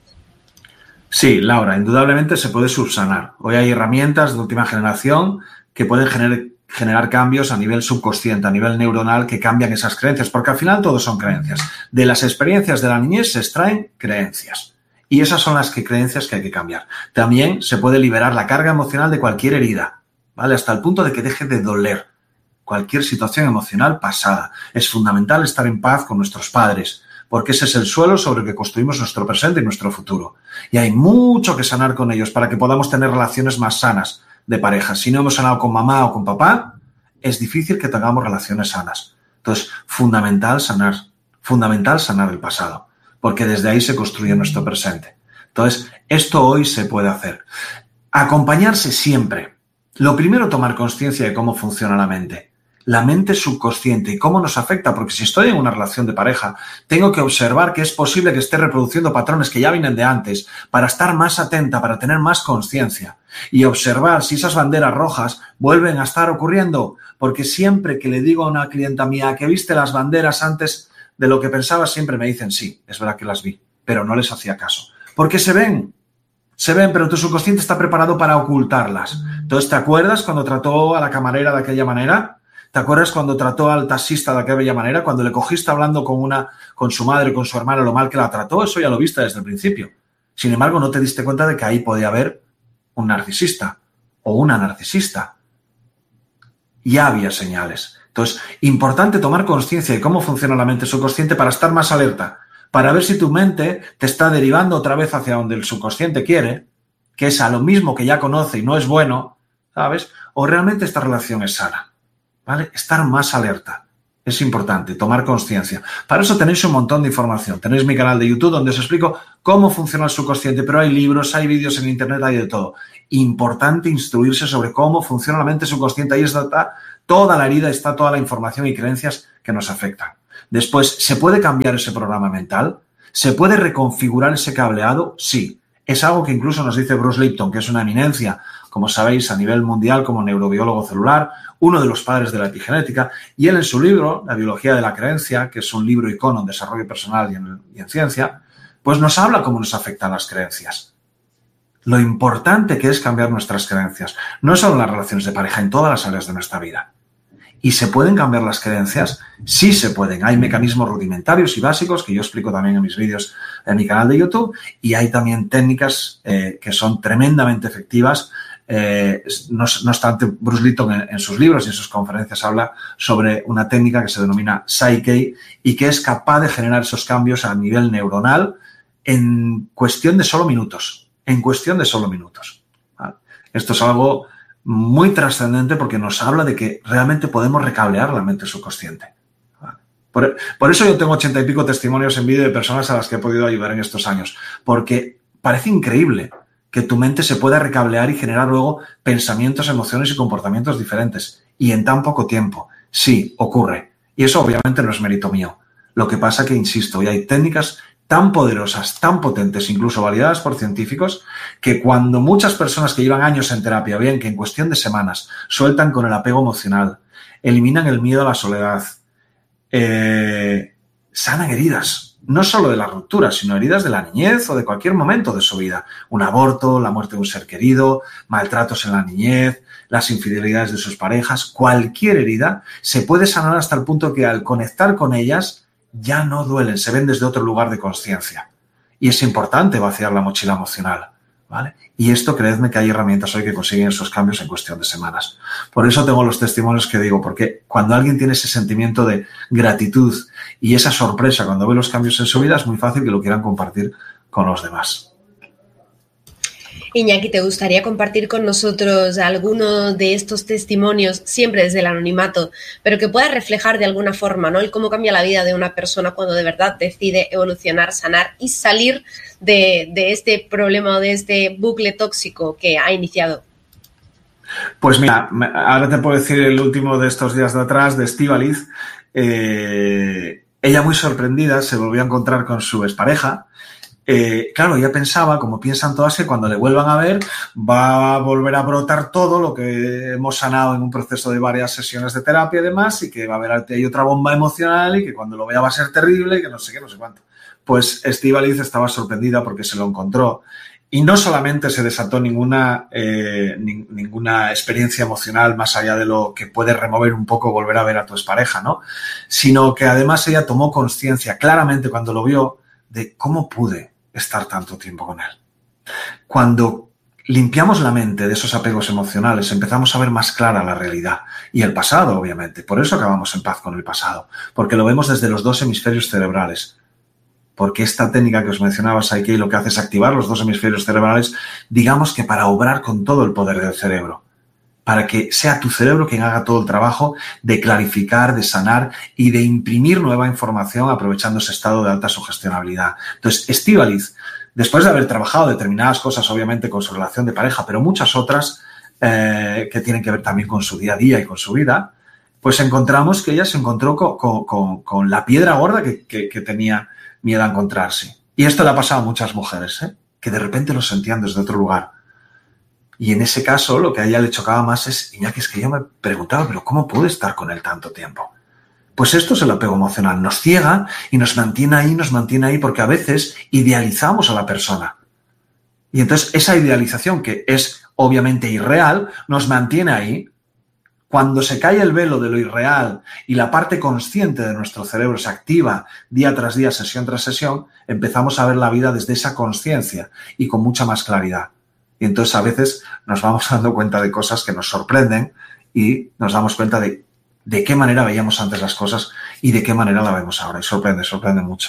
Sí, Laura, indudablemente se puede subsanar. Hoy hay herramientas de última generación que pueden generar, generar cambios a nivel subconsciente, a nivel neuronal, que cambian esas creencias, porque al final todos son creencias. De las experiencias de la niñez se extraen creencias. Y esas son las que, creencias que hay que cambiar. También se puede liberar la carga emocional de cualquier herida, ¿vale? Hasta el punto de que deje de doler. Cualquier situación emocional pasada. Es fundamental estar en paz con nuestros padres, porque ese es el suelo sobre el que construimos nuestro presente y nuestro futuro. Y hay mucho que sanar con ellos para que podamos tener relaciones más sanas de pareja. Si no hemos sanado con mamá o con papá, es difícil que tengamos relaciones sanas. Entonces, fundamental sanar, fundamental sanar el pasado, porque desde ahí se construye nuestro presente. Entonces, esto hoy se puede hacer. Acompañarse siempre. Lo primero, tomar conciencia de cómo funciona la mente. La mente subconsciente y cómo nos afecta, porque si estoy en una relación de pareja, tengo que observar que es posible que esté reproduciendo patrones que ya vienen de antes para estar más atenta, para tener más conciencia y observar si esas banderas rojas vuelven a estar ocurriendo, porque siempre que le digo a una clienta mía que viste las banderas antes de lo que pensaba, siempre me dicen sí, es verdad que las vi, pero no les hacía caso. ¿Por qué se ven? Se ven, pero tu subconsciente está preparado para ocultarlas. Entonces, ¿te acuerdas cuando trató a la camarera de aquella manera? ¿Te acuerdas cuando trató al taxista de aquella manera? Cuando le cogiste hablando con una, con su madre, con su hermana, lo mal que la trató, eso ya lo viste desde el principio. Sin embargo, no te diste cuenta de que ahí podía haber un narcisista o una narcisista. Ya había señales. Entonces, importante tomar conciencia de cómo funciona la mente subconsciente para estar más alerta, para ver si tu mente te está derivando otra vez hacia donde el subconsciente quiere, que es a lo mismo que ya conoce y no es bueno, ¿sabes? O realmente esta relación es sana, ¿vale? Estar más alerta. Es importante, tomar conciencia. Para eso tenéis un montón de información. Tenéis mi canal de YouTube donde os explico cómo funciona el subconsciente, pero hay libros, hay vídeos en internet, hay de todo. Importante instruirse sobre cómo funciona la mente subconsciente. Ahí está toda la herida, está toda la información y creencias que nos afectan. Después, ¿se puede cambiar ese programa mental? ¿Se puede reconfigurar ese cableado? Sí. Es algo que incluso nos dice Bruce Lipton, que es una eminencia, como sabéis, a nivel mundial como neurobiólogo celular, uno de los padres de la epigenética, y él en su libro, La biología de la creencia, que es un libro icono en desarrollo personal y en, y en ciencia, pues nos habla cómo nos afectan las creencias. Lo importante que es cambiar nuestras creencias, no solo en las relaciones de pareja, en todas las áreas de nuestra vida. ¿Y se pueden cambiar las creencias? Sí se pueden. Hay mecanismos rudimentarios y básicos que yo explico también en mis vídeos en mi canal de YouTube, y hay también técnicas eh, que son tremendamente efectivas. Eh, no, no obstante, Bruce Lipton en, en sus libros y en sus conferencias habla sobre una técnica que se denomina Psyche y que es capaz de generar esos cambios a nivel neuronal en cuestión de solo minutos. En cuestión de solo minutos. ¿Vale? Esto es algo muy trascendente porque nos habla de que realmente podemos recablear la mente subconsciente. ¿Vale? Por, por eso yo tengo ochenta y pico testimonios en vídeo de personas a las que he podido ayudar en estos años, porque parece increíble que tu mente se pueda recablear y generar luego pensamientos, emociones y comportamientos diferentes. Y en tan poco tiempo. Sí, ocurre. Y eso obviamente no es mérito mío. Lo que pasa que, insisto, hoy hay técnicas tan poderosas, tan potentes, incluso validadas por científicos, que cuando muchas personas que llevan años en terapia ven que en cuestión de semanas sueltan con el apego emocional, eliminan el miedo a la soledad, eh, sanan heridas, no solo de la ruptura, sino heridas de la niñez o de cualquier momento de su vida. Un aborto, la muerte de un ser querido, maltratos en la niñez, las infidelidades de sus parejas, cualquier herida se puede sanar hasta el punto que al conectar con ellas ya no duelen, se ven desde otro lugar de conciencia. Y es importante vaciar la mochila emocional, ¿vale? Y esto, creedme que hay herramientas hoy que consiguen esos cambios en cuestión de semanas. Por eso tengo los testimonios que digo, porque cuando alguien tiene ese sentimiento de gratitud y esa sorpresa cuando ve los cambios en su vida, es muy fácil que lo quieran compartir con los demás. Iñaki, ¿te gustaría compartir con nosotros alguno de estos testimonios, siempre desde el anonimato, pero que pueda reflejar de alguna forma, ¿no?, el cómo cambia la vida de una persona cuando de verdad decide evolucionar, sanar y salir de, de este problema o de este bucle tóxico que ha iniciado? Pues mira, ahora te puedo decir el último de estos días de atrás, de Estíbaliz. Eh, ella muy sorprendida se volvió a encontrar con su expareja. Eh, claro, ella pensaba, como piensan todas, que cuando le vuelvan a ver va a volver a brotar todo lo que hemos sanado en un proceso de varias sesiones de terapia y demás, y que va a haber ahí otra bomba emocional y que cuando lo vea va a ser terrible y que no sé qué, no sé cuánto. Pues Estíbaliz estaba sorprendida porque se lo encontró y no solamente se desató ninguna, eh, ni, ninguna experiencia emocional más allá de lo que puede remover un poco volver a ver a tu expareja, ¿no?, sino que además ella tomó conciencia claramente cuando lo vio de cómo pude estar tanto tiempo con él. Cuando limpiamos la mente de esos apegos emocionales, empezamos a ver más clara la realidad y el pasado, obviamente. Por eso acabamos en paz con el pasado, porque lo vemos desde los dos hemisferios cerebrales. Porque esta técnica que os mencionaba, Psyche, lo que hace es activar los dos hemisferios cerebrales, digamos que para obrar con todo el poder del cerebro, para que sea tu cerebro quien haga todo el trabajo de clarificar, de sanar y de imprimir nueva información aprovechando ese estado de alta sugestionabilidad. Entonces, Estíbaliz, después de haber trabajado determinadas cosas, obviamente, con su relación de pareja, pero muchas otras eh, que tienen que ver también con su día a día y con su vida, pues encontramos que ella se encontró con, con, con, con la piedra gorda que, que, que tenía miedo a encontrarse. Y esto le ha pasado a muchas mujeres, ¿eh?, que de repente lo sentían desde otro lugar. Y en ese caso, lo que a ella le chocaba más es, Iñaki, es que yo me preguntaba, pero ¿cómo pude estar con él tanto tiempo? Pues esto es el apego emocional. Nos ciega y nos mantiene ahí, nos mantiene ahí, porque a veces idealizamos a la persona. Y entonces esa idealización, que es obviamente irreal, nos mantiene ahí. Cuando se cae el velo de lo irreal y la parte consciente de nuestro cerebro se activa día tras día, sesión tras sesión, empezamos a ver la vida desde esa consciencia y con mucha más claridad. Y entonces a veces nos vamos dando cuenta de cosas que nos sorprenden y nos damos cuenta de de qué manera veíamos antes las cosas y de qué manera la vemos ahora. Y sorprende, sorprende mucho.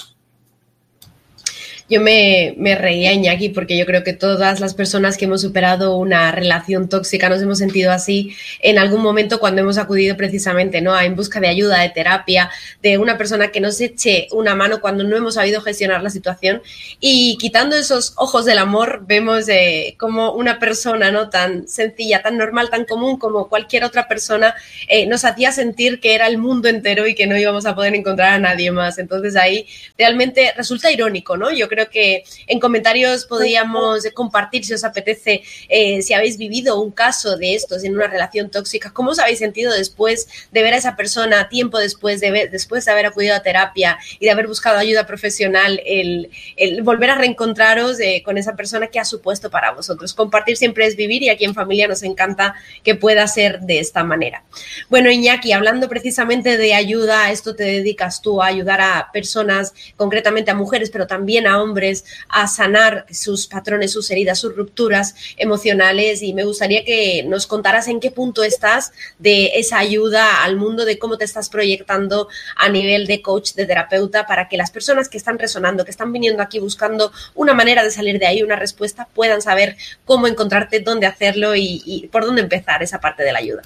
Yo me, me reía, Iñaki, porque yo creo que todas las personas que hemos superado una relación tóxica nos hemos sentido así en algún momento cuando hemos acudido precisamente, ¿no?, a en busca de ayuda, de terapia, de una persona que nos eche una mano cuando no hemos sabido gestionar la situación. Y quitando esos ojos del amor, vemos eh, como una persona, ¿no?, tan sencilla, tan normal, tan común como cualquier otra persona, eh, nos hacía sentir que era el mundo entero y que no íbamos a poder encontrar a nadie más. Entonces ahí realmente resulta irónico, ¿no? Yo creo Creo que en comentarios podríamos compartir, si os apetece, eh, si habéis vivido un caso de estos en una relación tóxica, cómo os habéis sentido después de ver a esa persona, tiempo después de, ver, después de haber acudido a terapia y de haber buscado ayuda profesional, el, el volver a reencontraros eh, con esa persona que ha supuesto para vosotros. Compartir siempre es vivir y aquí en familia nos encanta que pueda ser de esta manera. Bueno, Iñaki, hablando precisamente de ayuda, esto te dedicas tú a ayudar a personas, concretamente a mujeres, pero también a hombres, a sanar sus patrones, sus heridas, sus rupturas emocionales, y me gustaría que nos contaras en qué punto estás de esa ayuda al mundo, de cómo te estás proyectando a nivel de coach, de terapeuta, para que las personas que están resonando, que están viniendo aquí buscando una manera de salir de ahí, una respuesta, puedan saber cómo encontrarte, dónde hacerlo y, y por dónde empezar esa parte de la ayuda.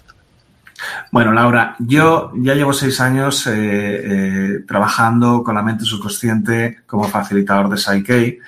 Bueno, Laura, yo ya llevo seis años eh, eh, trabajando con la mente subconsciente como facilitador de Psyche.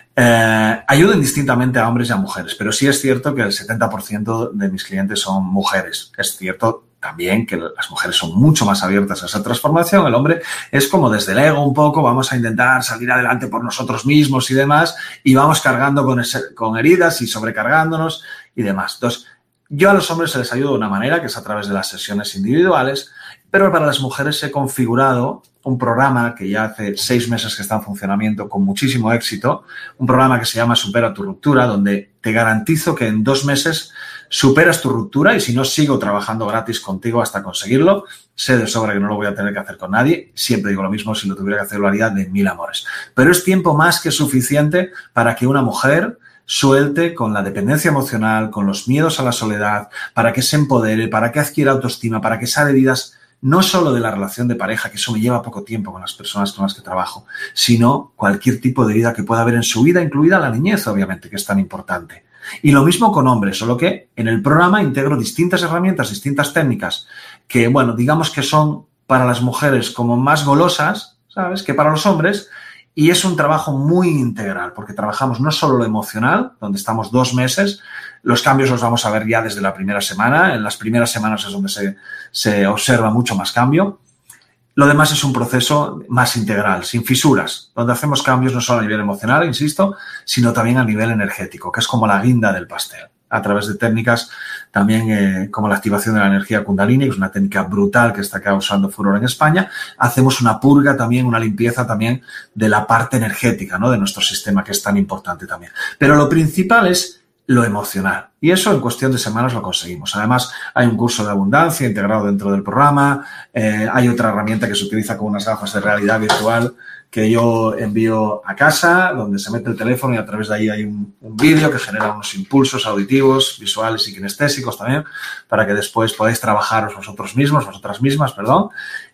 Eh, ayudo indistintamente a hombres y a mujeres, pero sí es cierto que el setenta por ciento de mis clientes son mujeres. Es cierto también que las mujeres son mucho más abiertas a esa transformación. El hombre es como desde el ego un poco, vamos a intentar salir adelante por nosotros mismos y demás, y vamos cargando con, ese, con heridas y sobrecargándonos y demás. Entonces, yo a los hombres se les ayudo de una manera, que es a través de las sesiones individuales, pero para las mujeres he configurado un programa que ya hace seis meses que está en funcionamiento con muchísimo éxito, un programa que se llama Supera tu ruptura, donde te garantizo que en dos meses superas tu ruptura, y si no, sigo trabajando gratis contigo hasta conseguirlo. Sé de sobra que no lo voy a tener que hacer con nadie. Siempre digo lo mismo, si lo tuviera que hacer lo haría de mil amores. Pero es tiempo más que suficiente para que una mujer suelte con la dependencia emocional, con los miedos a la soledad, para que se empodere, para que adquiera autoestima, para que sane heridas no solo de la relación de pareja, que eso me lleva poco tiempo con las personas con las que trabajo, sino cualquier tipo de herida que pueda haber en su vida, incluida la niñez, obviamente, que es tan importante. Y lo mismo con hombres, solo que en el programa integro distintas herramientas, distintas técnicas, que, bueno, digamos que son para las mujeres como más golosas, ¿sabes?, que para los hombres. Y es un trabajo muy integral, porque trabajamos no solo lo emocional, donde estamos dos meses, los cambios los vamos a ver ya desde la primera semana. En las primeras semanas es donde se, se observa mucho más cambio. Lo demás es un proceso más integral, sin fisuras, donde hacemos cambios no solo a nivel emocional, insisto, sino también a nivel energético, que es como la guinda del pastel, a través de técnicas también eh, como la activación de la energía Kundalini, que es una técnica brutal que está causando furor en España. Hacemos una purga también, una limpieza también de la parte energética, ¿no?, de nuestro sistema, que es tan importante también. Pero lo principal es lo emocional, y eso en cuestión de semanas lo conseguimos. Además, hay un curso de abundancia integrado dentro del programa, eh, hay otra herramienta que se utiliza con unas gafas de realidad virtual que yo envío a casa, donde se mete el teléfono y a través de ahí hay un, un vídeo que genera unos impulsos auditivos, visuales y kinestésicos también, para que después podáis trabajaros vosotros mismos, vosotras mismas, perdón.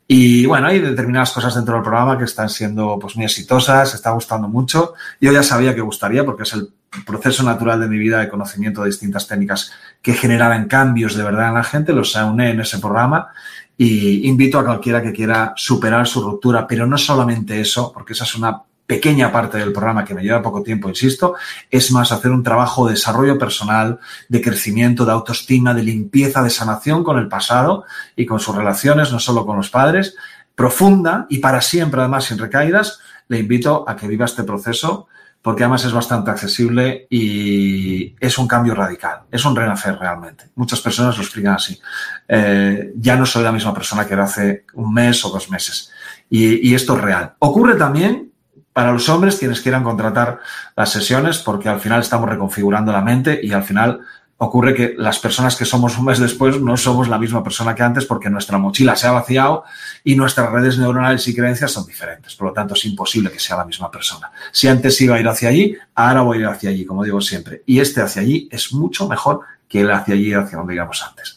Y bueno, hay determinadas cosas dentro del programa que están siendo pues muy exitosas, está gustando mucho. Yo ya sabía que gustaría, porque es el proceso natural de mi vida de conocimiento de distintas técnicas que generaran cambios de verdad en la gente. Los auné en ese programa. Y invito a cualquiera que quiera superar su ruptura, pero no solamente eso, porque esa es una pequeña parte del programa que me lleva poco tiempo, insisto, es más hacer un trabajo de desarrollo personal, de crecimiento, de autoestima, de limpieza, de sanación con el pasado y con sus relaciones, no solo con los padres, profunda y para siempre, además, sin recaídas. Le invito a que viva este proceso, porque además es bastante accesible y es un cambio radical, es un renacer realmente. Muchas personas lo explican así. Eh, ya no soy la misma persona que era hace un mes o dos meses. Y, y esto es real. Ocurre también para los hombres, quienes quieran contratar las sesiones, porque al final estamos reconfigurando la mente y al final ocurre que las personas que somos un mes después no somos la misma persona que antes porque nuestra mochila se ha vaciado y nuestras redes neuronales y creencias son diferentes. Por lo tanto, es imposible que sea la misma persona. Si antes iba a ir hacia allí, ahora voy a ir hacia allí, como digo siempre. Y este hacia allí es mucho mejor que el hacia allí, hacia donde íbamos antes.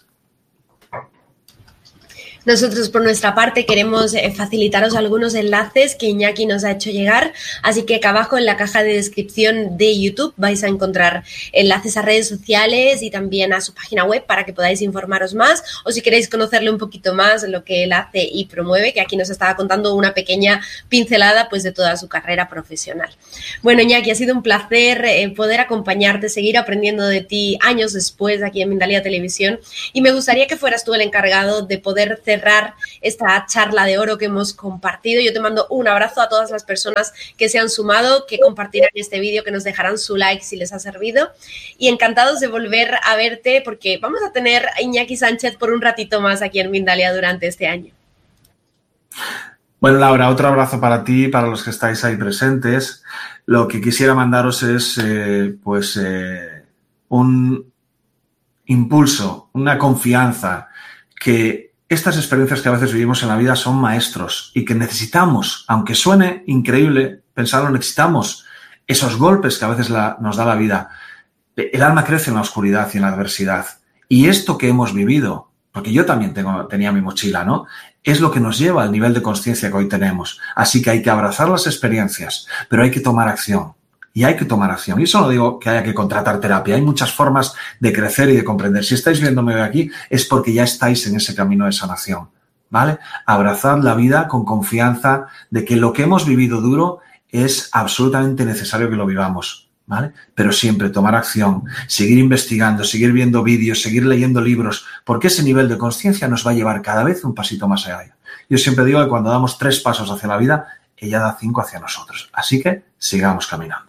Nosotros, por nuestra parte, queremos eh, facilitaros algunos enlaces que Iñaki nos ha hecho llegar, así que acá abajo en la caja de descripción de YouTube vais a encontrar enlaces a redes sociales y también a su página web para que podáis informaros más, o si queréis conocerle un poquito más lo que él hace y promueve, que aquí nos estaba contando una pequeña pincelada pues de toda su carrera profesional. Bueno, Iñaki, ha sido un placer eh, poder acompañarte, seguir aprendiendo de ti años después aquí en Mindalia Televisión, y me gustaría que fueras tú el encargado de poder hacer cerrar esta charla de oro que hemos compartido. Yo te mando un abrazo a todas las personas que se han sumado, que compartirán este vídeo, que nos dejarán su like si les ha servido, y encantados de volver a verte porque vamos a tener a Iñaki Sánchez por un ratito más aquí en Mindalia durante este año. Bueno, Laura, otro abrazo para ti y para los que estáis ahí presentes. Lo que quisiera mandaros es eh, pues eh, un impulso, una confianza que estas experiencias que a veces vivimos en la vida son maestros y que necesitamos, aunque suene increíble pensarlo, necesitamos esos golpes que a veces la, nos da la vida. El alma crece en la oscuridad y en la adversidad. Y esto que hemos vivido, porque yo también tengo, tenía mi mochila, ¿no? Es lo que nos lleva al nivel de conciencia que hoy tenemos. Así que hay que abrazar las experiencias, pero hay que tomar acción. Y hay que tomar acción. Y eso no digo que haya que contratar terapia. Hay muchas formas de crecer y de comprender. Si estáis viéndome hoy aquí es porque ya estáis en ese camino de sanación, ¿vale? Abrazad la vida con confianza de que lo que hemos vivido duro es absolutamente necesario que lo vivamos, ¿vale? Pero siempre tomar acción, seguir investigando, seguir viendo vídeos, seguir leyendo libros, porque ese nivel de conciencia nos va a llevar cada vez un pasito más allá. Yo siempre digo que cuando damos tres pasos hacia la vida, ella da cinco hacia nosotros. Así que sigamos caminando.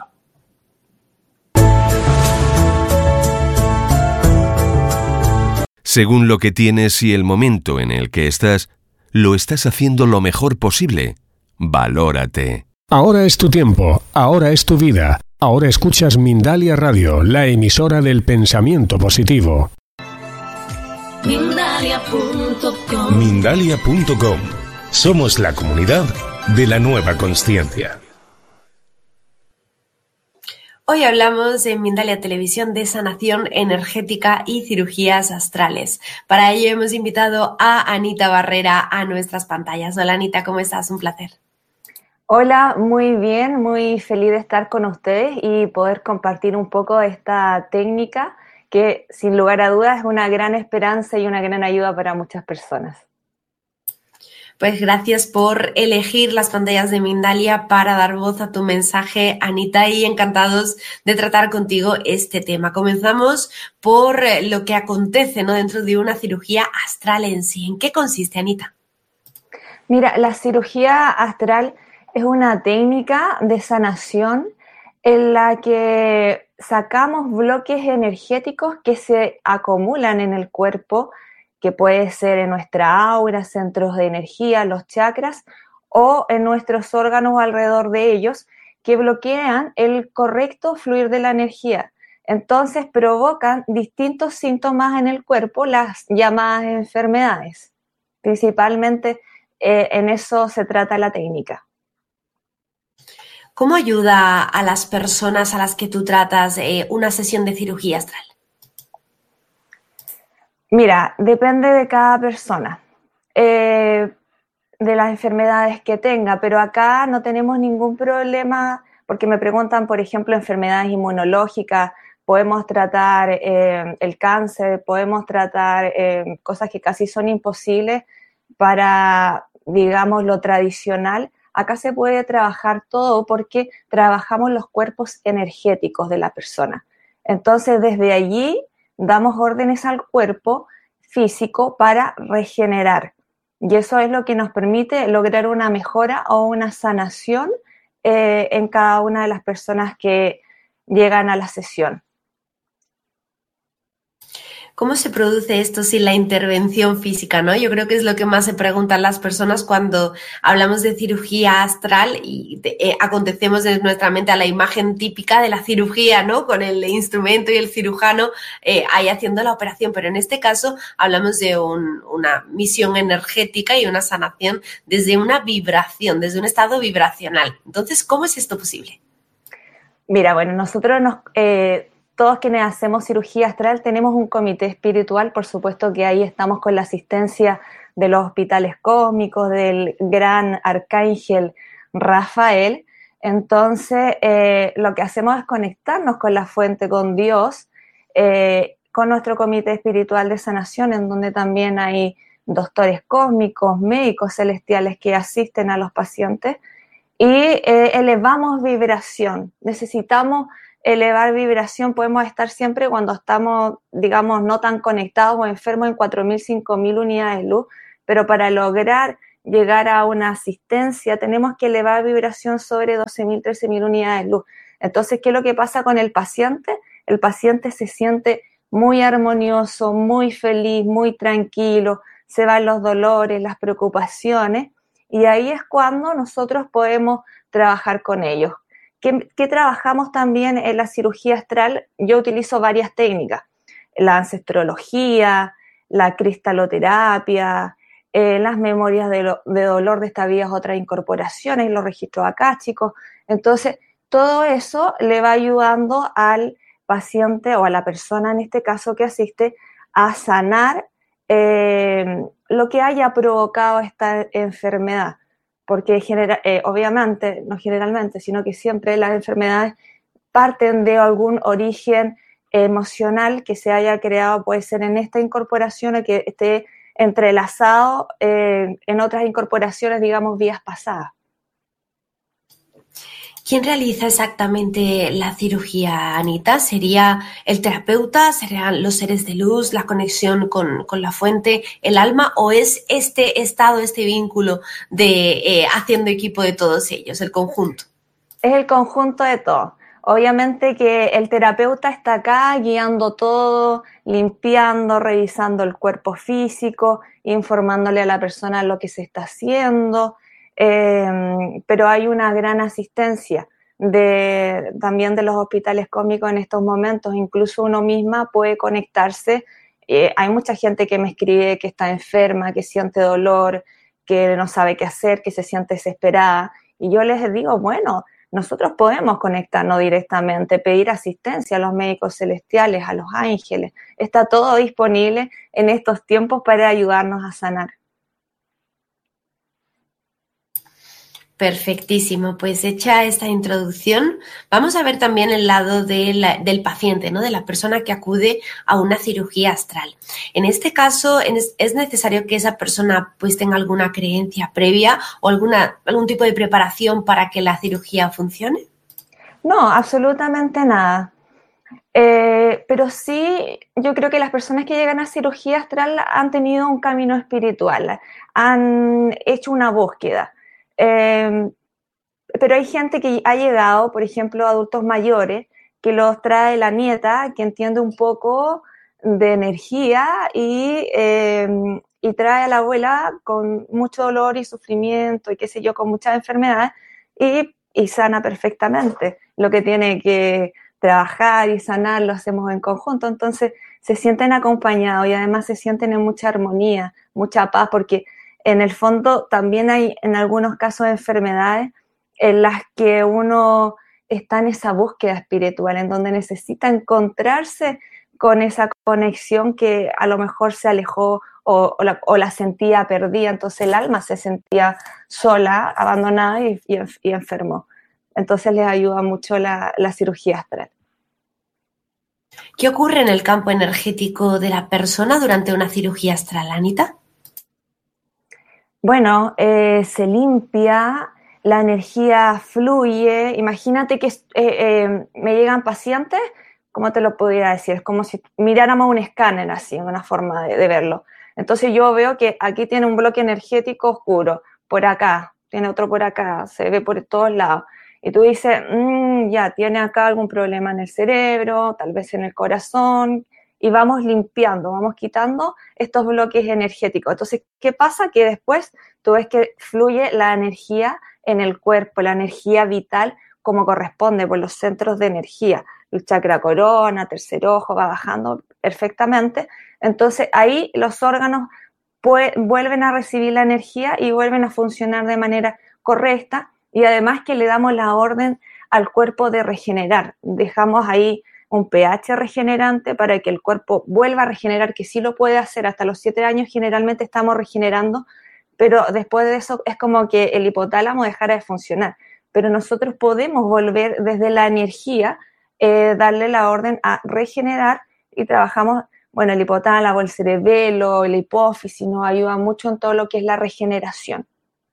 Según lo que tienes y el momento en el que estás, lo estás haciendo lo mejor posible. Valórate. Ahora es tu tiempo, ahora es tu vida. Ahora escuchas Mindalia Radio, la emisora del pensamiento positivo. Mindalia punto com. Mindalia punto com. Somos la comunidad de la nueva consciencia. Hoy hablamos en Mindalia Televisión de sanación energética y cirugías astrales. Para ello hemos invitado a Anita Barrera a nuestras pantallas. Hola Anita, ¿cómo estás? Un placer. Hola, muy bien, muy feliz de estar con ustedes y poder compartir un poco esta técnica que sin lugar a dudas es una gran esperanza y una gran ayuda para muchas personas. Pues gracias por elegir las pantallas de Mindalia para dar voz a tu mensaje, Anita, y encantados de tratar contigo este tema. Comenzamos por lo que acontece, ¿no?, dentro de una cirugía astral en sí. ¿En qué consiste, Anita? Mira, la cirugía astral es una técnica de sanación en la que sacamos bloques energéticos que se acumulan en el cuerpo, que puede ser en nuestra aura, centros de energía, los chakras, o en nuestros órganos alrededor de ellos, que bloquean el correcto fluir de la energía. Entonces provocan distintos síntomas en el cuerpo, las llamadas enfermedades. Principalmente eh, en eso se trata la técnica. ¿Cómo ayuda a las personas a las que tú tratas eh, una sesión de cirugía astral? Mira, depende de cada persona, eh, de las enfermedades que tenga, pero acá no tenemos ningún problema porque me preguntan, por ejemplo, enfermedades inmunológicas, podemos tratar eh, el cáncer, podemos tratar eh, cosas que casi son imposibles para, digamos, lo tradicional. Acá se puede trabajar todo porque trabajamos los cuerpos energéticos de la persona. Entonces, desde allí damos órdenes al cuerpo físico para regenerar. Y eso es lo que nos permite lograr una mejora o una sanación eh, en cada una de las personas que llegan a la sesión. ¿Cómo se produce esto sin la intervención física, ¿no? Yo creo que es lo que más se preguntan las personas cuando hablamos de cirugía astral y de, eh, acontecemos en nuestra mente a la imagen típica de la cirugía, ¿no? Con el instrumento y el cirujano eh, ahí haciendo la operación, pero en este caso hablamos de un, una misión energética y una sanación desde una vibración, desde un estado vibracional. Entonces, ¿cómo es esto posible? Mira, bueno, nosotros nos... Eh... Todos quienes hacemos cirugía astral tenemos un comité espiritual, por supuesto que ahí estamos con la asistencia de los hospitales cósmicos, del gran arcángel Rafael. Entonces, eh, lo que hacemos es conectarnos con la fuente, con Dios, eh, con nuestro comité espiritual de sanación, en donde también hay doctores cósmicos, médicos celestiales que asisten a los pacientes y eh, elevamos vibración. Necesitamos elevar vibración, podemos estar siempre cuando estamos, digamos, no tan conectados o enfermos en cuatro mil, cinco mil unidades de luz, pero para lograr llegar a una asistencia tenemos que elevar vibración sobre doce mil, trece mil unidades de luz. Entonces, ¿qué es lo que pasa con el paciente? El paciente se siente muy armonioso, muy feliz, muy tranquilo, se van los dolores, las preocupaciones, y ahí es cuando nosotros podemos trabajar con ellos. ¿Qué, ¿Qué trabajamos también en la cirugía astral? Yo utilizo varias técnicas, la ancestrología, la cristaloterapia, eh, las memorias de, lo, de dolor de esta vida, otras incorporaciones, los registros akáshicos. Entonces, todo eso le va ayudando al paciente o a la persona en este caso que asiste a sanar eh, lo que haya provocado esta enfermedad. Porque genera, eh, obviamente, no generalmente, sino que siempre las enfermedades parten de algún origen emocional que se haya creado, puede ser en esta incorporación o que esté entrelazado eh, en otras incorporaciones, digamos, vías pasadas. ¿Quién realiza exactamente la cirugía, Anita? ¿Sería el terapeuta? ¿Serían los seres de luz, la conexión con, con la fuente, el alma? ¿O es este estado, este vínculo de eh, haciendo equipo de todos ellos, el conjunto? Es el conjunto de todo. Obviamente que el terapeuta está acá guiando todo, limpiando, revisando el cuerpo físico, informándole a la persona lo que se está haciendo. Eh, pero hay una gran asistencia de, también de los hospitales cósmicos en estos momentos, incluso uno misma puede conectarse. Eh, hay mucha gente que me escribe que está enferma, que siente dolor, que no sabe qué hacer, que se siente desesperada, y yo les digo, bueno, nosotros podemos conectarnos directamente, pedir asistencia a los médicos celestiales, a los ángeles, está todo disponible en estos tiempos para ayudarnos a sanar. Perfectísimo, pues hecha esta introducción, vamos a ver también el lado de la, del paciente, ¿no? De la persona que acude a una cirugía astral. En este caso, es necesario que esa persona pues tenga alguna creencia previa o alguna, algún tipo de preparación para que la cirugía funcione. No, absolutamente nada. Eh, pero sí, yo creo que las personas que llegan a cirugía astral han tenido un camino espiritual, han hecho una búsqueda. Eh, pero hay gente que ha llegado, por ejemplo, adultos mayores, que los trae la nieta, que entiende un poco de energía y, eh, y trae a la abuela con mucho dolor y sufrimiento y qué sé yo, con muchas enfermedades y, y sana perfectamente. Lo que tiene que trabajar y sanar lo hacemos en conjunto, entonces se sienten acompañados y además se sienten en mucha armonía, mucha paz, porque en el fondo también hay en algunos casos de enfermedades en las que uno está en esa búsqueda espiritual, en donde necesita encontrarse con esa conexión que a lo mejor se alejó o, o, la, o la sentía perdida, entonces el alma se sentía sola, abandonada y, y, y enfermó. Entonces les ayuda mucho la, la cirugía astral. ¿Qué ocurre en el campo energético de la persona durante una cirugía astral, Anita? Bueno, eh, se limpia, la energía fluye. Imagínate que eh, eh, me llegan pacientes, ¿cómo te lo podría decir? Es como si miráramos un escáner así, una forma de, de verlo. Entonces yo veo que aquí tiene un bloque energético oscuro, por acá, tiene otro por acá, se ve por todos lados. Y tú dices, mmm, ya, tiene acá algún problema en el cerebro, tal vez en el corazón, y vamos limpiando, vamos quitando estos bloques energéticos. Entonces, ¿qué pasa? Que después tú ves que fluye la energía en el cuerpo, la energía vital como corresponde por los centros de energía. El chakra corona, tercer ojo, va bajando perfectamente. Entonces, ahí los órganos pues, vuelven a recibir la energía y vuelven a funcionar de manera correcta, y además que le damos la orden al cuerpo de regenerar. Dejamos ahí un pH regenerante para que el cuerpo vuelva a regenerar, que sí lo puede hacer hasta los siete años, generalmente estamos regenerando, pero después de eso es como que el hipotálamo dejara de funcionar. Pero nosotros podemos volver desde la energía, eh, darle la orden a regenerar, y trabajamos, bueno, el hipotálamo, el cerebelo, la hipófisis, nos ayuda mucho en todo lo que es la regeneración.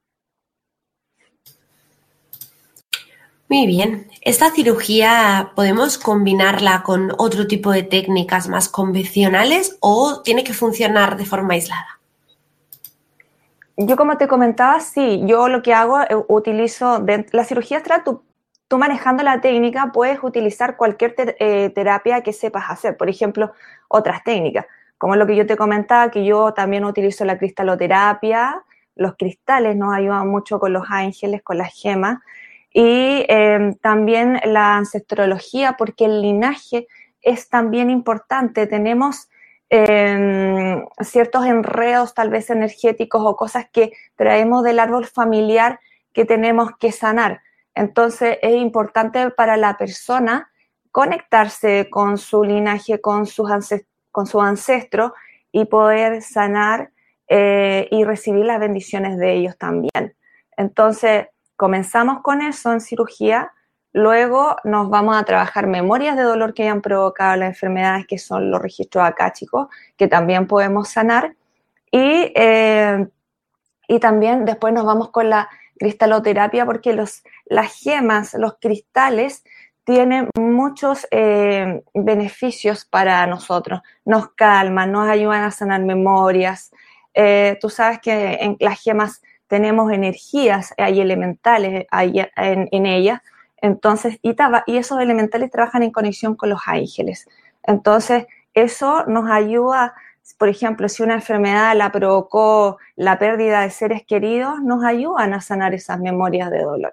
Muy bien. ¿Esta cirugía podemos combinarla con otro tipo de técnicas más convencionales o tiene que funcionar de forma aislada? Yo, como te comentaba, sí, yo lo que hago, eh, utilizo, de, la cirugía astral, tú, tú manejando la técnica puedes utilizar cualquier ter, eh, terapia que sepas hacer, por ejemplo, otras técnicas, como lo que yo te comentaba, que yo también utilizo la cristaloterapia, los cristales nos ayudan mucho con los ángeles, con las gemas, y eh, también la ancestrología, porque el linaje es también importante. Tenemos eh, ciertos enredos tal vez energéticos o cosas que traemos del árbol familiar que tenemos que sanar. Entonces es importante para la persona conectarse con su linaje, con sus ancest- con su ancestro, y poder sanar eh, y recibir las bendiciones de ellos también. Entonces, comenzamos con eso en cirugía, luego nos vamos a trabajar memorias de dolor que hayan provocado las enfermedades, que son los registros akáshicos, que también podemos sanar, y, eh, y también después nos vamos con la cristaloterapia, porque los, las gemas, los cristales, tienen muchos eh, beneficios para nosotros, nos calman, nos ayudan a sanar memorias. Eh, tú sabes que en las gemas tenemos energías, hay elementales hay en, en ellas, entonces, y, y esos elementales trabajan en conexión con los ángeles. Entonces, eso nos ayuda, por ejemplo, si una enfermedad la provocó la pérdida de seres queridos, nos ayudan a sanar esas memorias de dolor.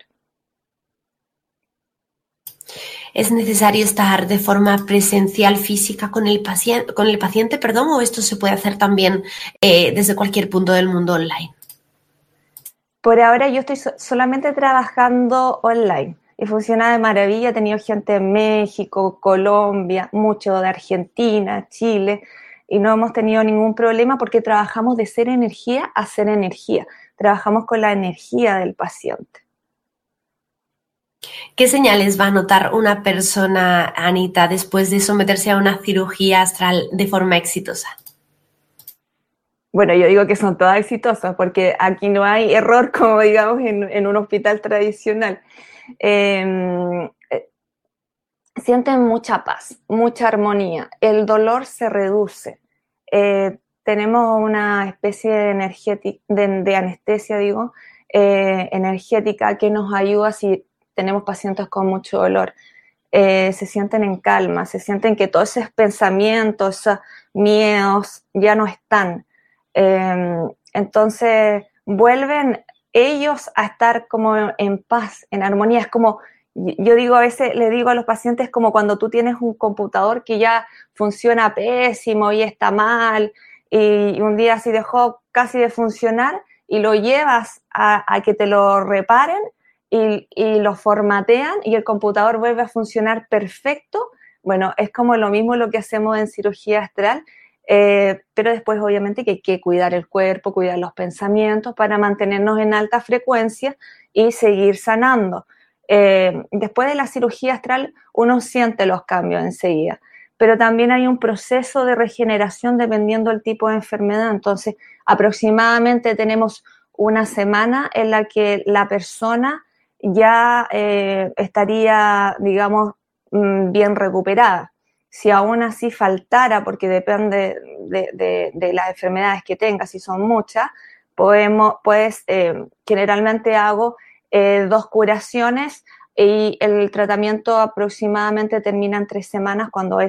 ¿Es necesario estar de forma presencial física con el paciente, con el paciente, perdón, o esto se puede hacer también eh, desde cualquier punto del mundo online? Por ahora yo estoy so- solamente trabajando online y funciona de maravilla. He tenido gente de México, Colombia, mucho de Argentina, Chile, y no hemos tenido ningún problema porque trabajamos de ser energía a ser energía. Trabajamos con la energía del paciente. ¿Qué señales va a notar una persona, Anita, después de someterse a una cirugía astral de forma exitosa? Bueno, yo digo que son todas exitosas porque aquí no hay error, como digamos en, en un hospital tradicional. Eh, eh, sienten mucha paz, mucha armonía, el dolor se reduce. Eh, tenemos una especie de, energética, de, de anestesia, digo, eh, energética que nos ayuda si tenemos pacientes con mucho dolor. Eh, se sienten en calma, se sienten que todos esos pensamientos, esos miedos ya no están. Eh, entonces vuelven ellos a estar como en paz, en armonía. Es como, yo digo a veces, le digo a los pacientes, como cuando tú tienes un computador que ya funciona pésimo y está mal, y un día así dejó casi de funcionar y lo llevas a, a que te lo reparen y, y lo formatean y el computador vuelve a funcionar perfecto. Bueno, es como lo mismo lo que hacemos en cirugía astral. Eh, pero después obviamente que hay que cuidar el cuerpo, cuidar los pensamientos para mantenernos en alta frecuencia y seguir sanando. Eh, después de la cirugía astral uno siente los cambios enseguida, pero también hay un proceso de regeneración dependiendo del tipo de enfermedad. Entonces aproximadamente tenemos una semana en la que la persona ya eh, estaría, digamos, bien recuperada. Si aún así faltara, porque depende de, de, de las enfermedades que tenga, si son muchas, podemos, pues eh, generalmente hago eh, dos curaciones y el tratamiento aproximadamente termina en tres semanas cuando es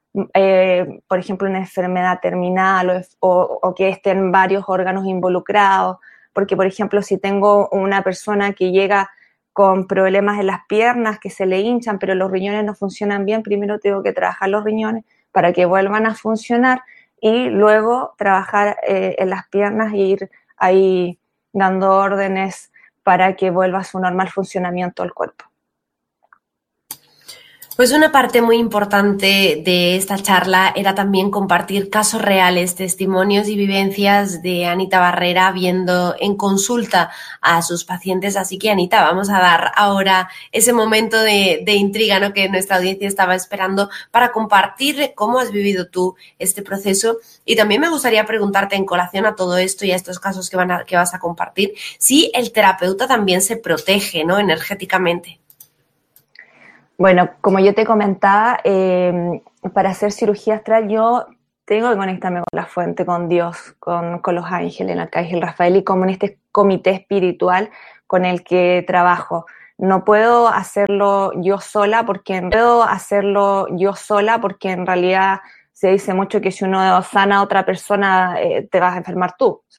eh, por ejemplo, una enfermedad terminal o, o, o que estén varios órganos involucrados, porque, por ejemplo, si tengo una persona que llega con problemas en las piernas, que se le hinchan, pero los riñones no funcionan bien, primero tengo que trabajar los riñones para que vuelvan a funcionar y luego trabajar eh, en las piernas e ir ahí dando órdenes para que vuelva a su normal funcionamiento el cuerpo. Pues una parte muy importante de esta charla era también compartir casos reales, testimonios y vivencias de Anita Barrera viendo en consulta a sus pacientes. Así que, Anita, vamos a dar ahora ese momento de, de intriga, ¿no?, que nuestra audiencia estaba esperando para compartir cómo has vivido tú este proceso. Y también me gustaría preguntarte, en colación a todo esto y a estos casos que, van a, que vas a compartir, si el terapeuta también se protege, ¿no?, energéticamente. Bueno, como yo te comentaba, eh, para hacer cirugía astral yo tengo que conectarme con la fuente, con Dios, con, con los ángeles, el arcángel Rafael y como en este comité espiritual con el que trabajo. No puedo hacerlo yo sola porque no puedo hacerlo yo sola porque en realidad se dice mucho que si uno sana a otra persona eh, te vas a enfermar tú.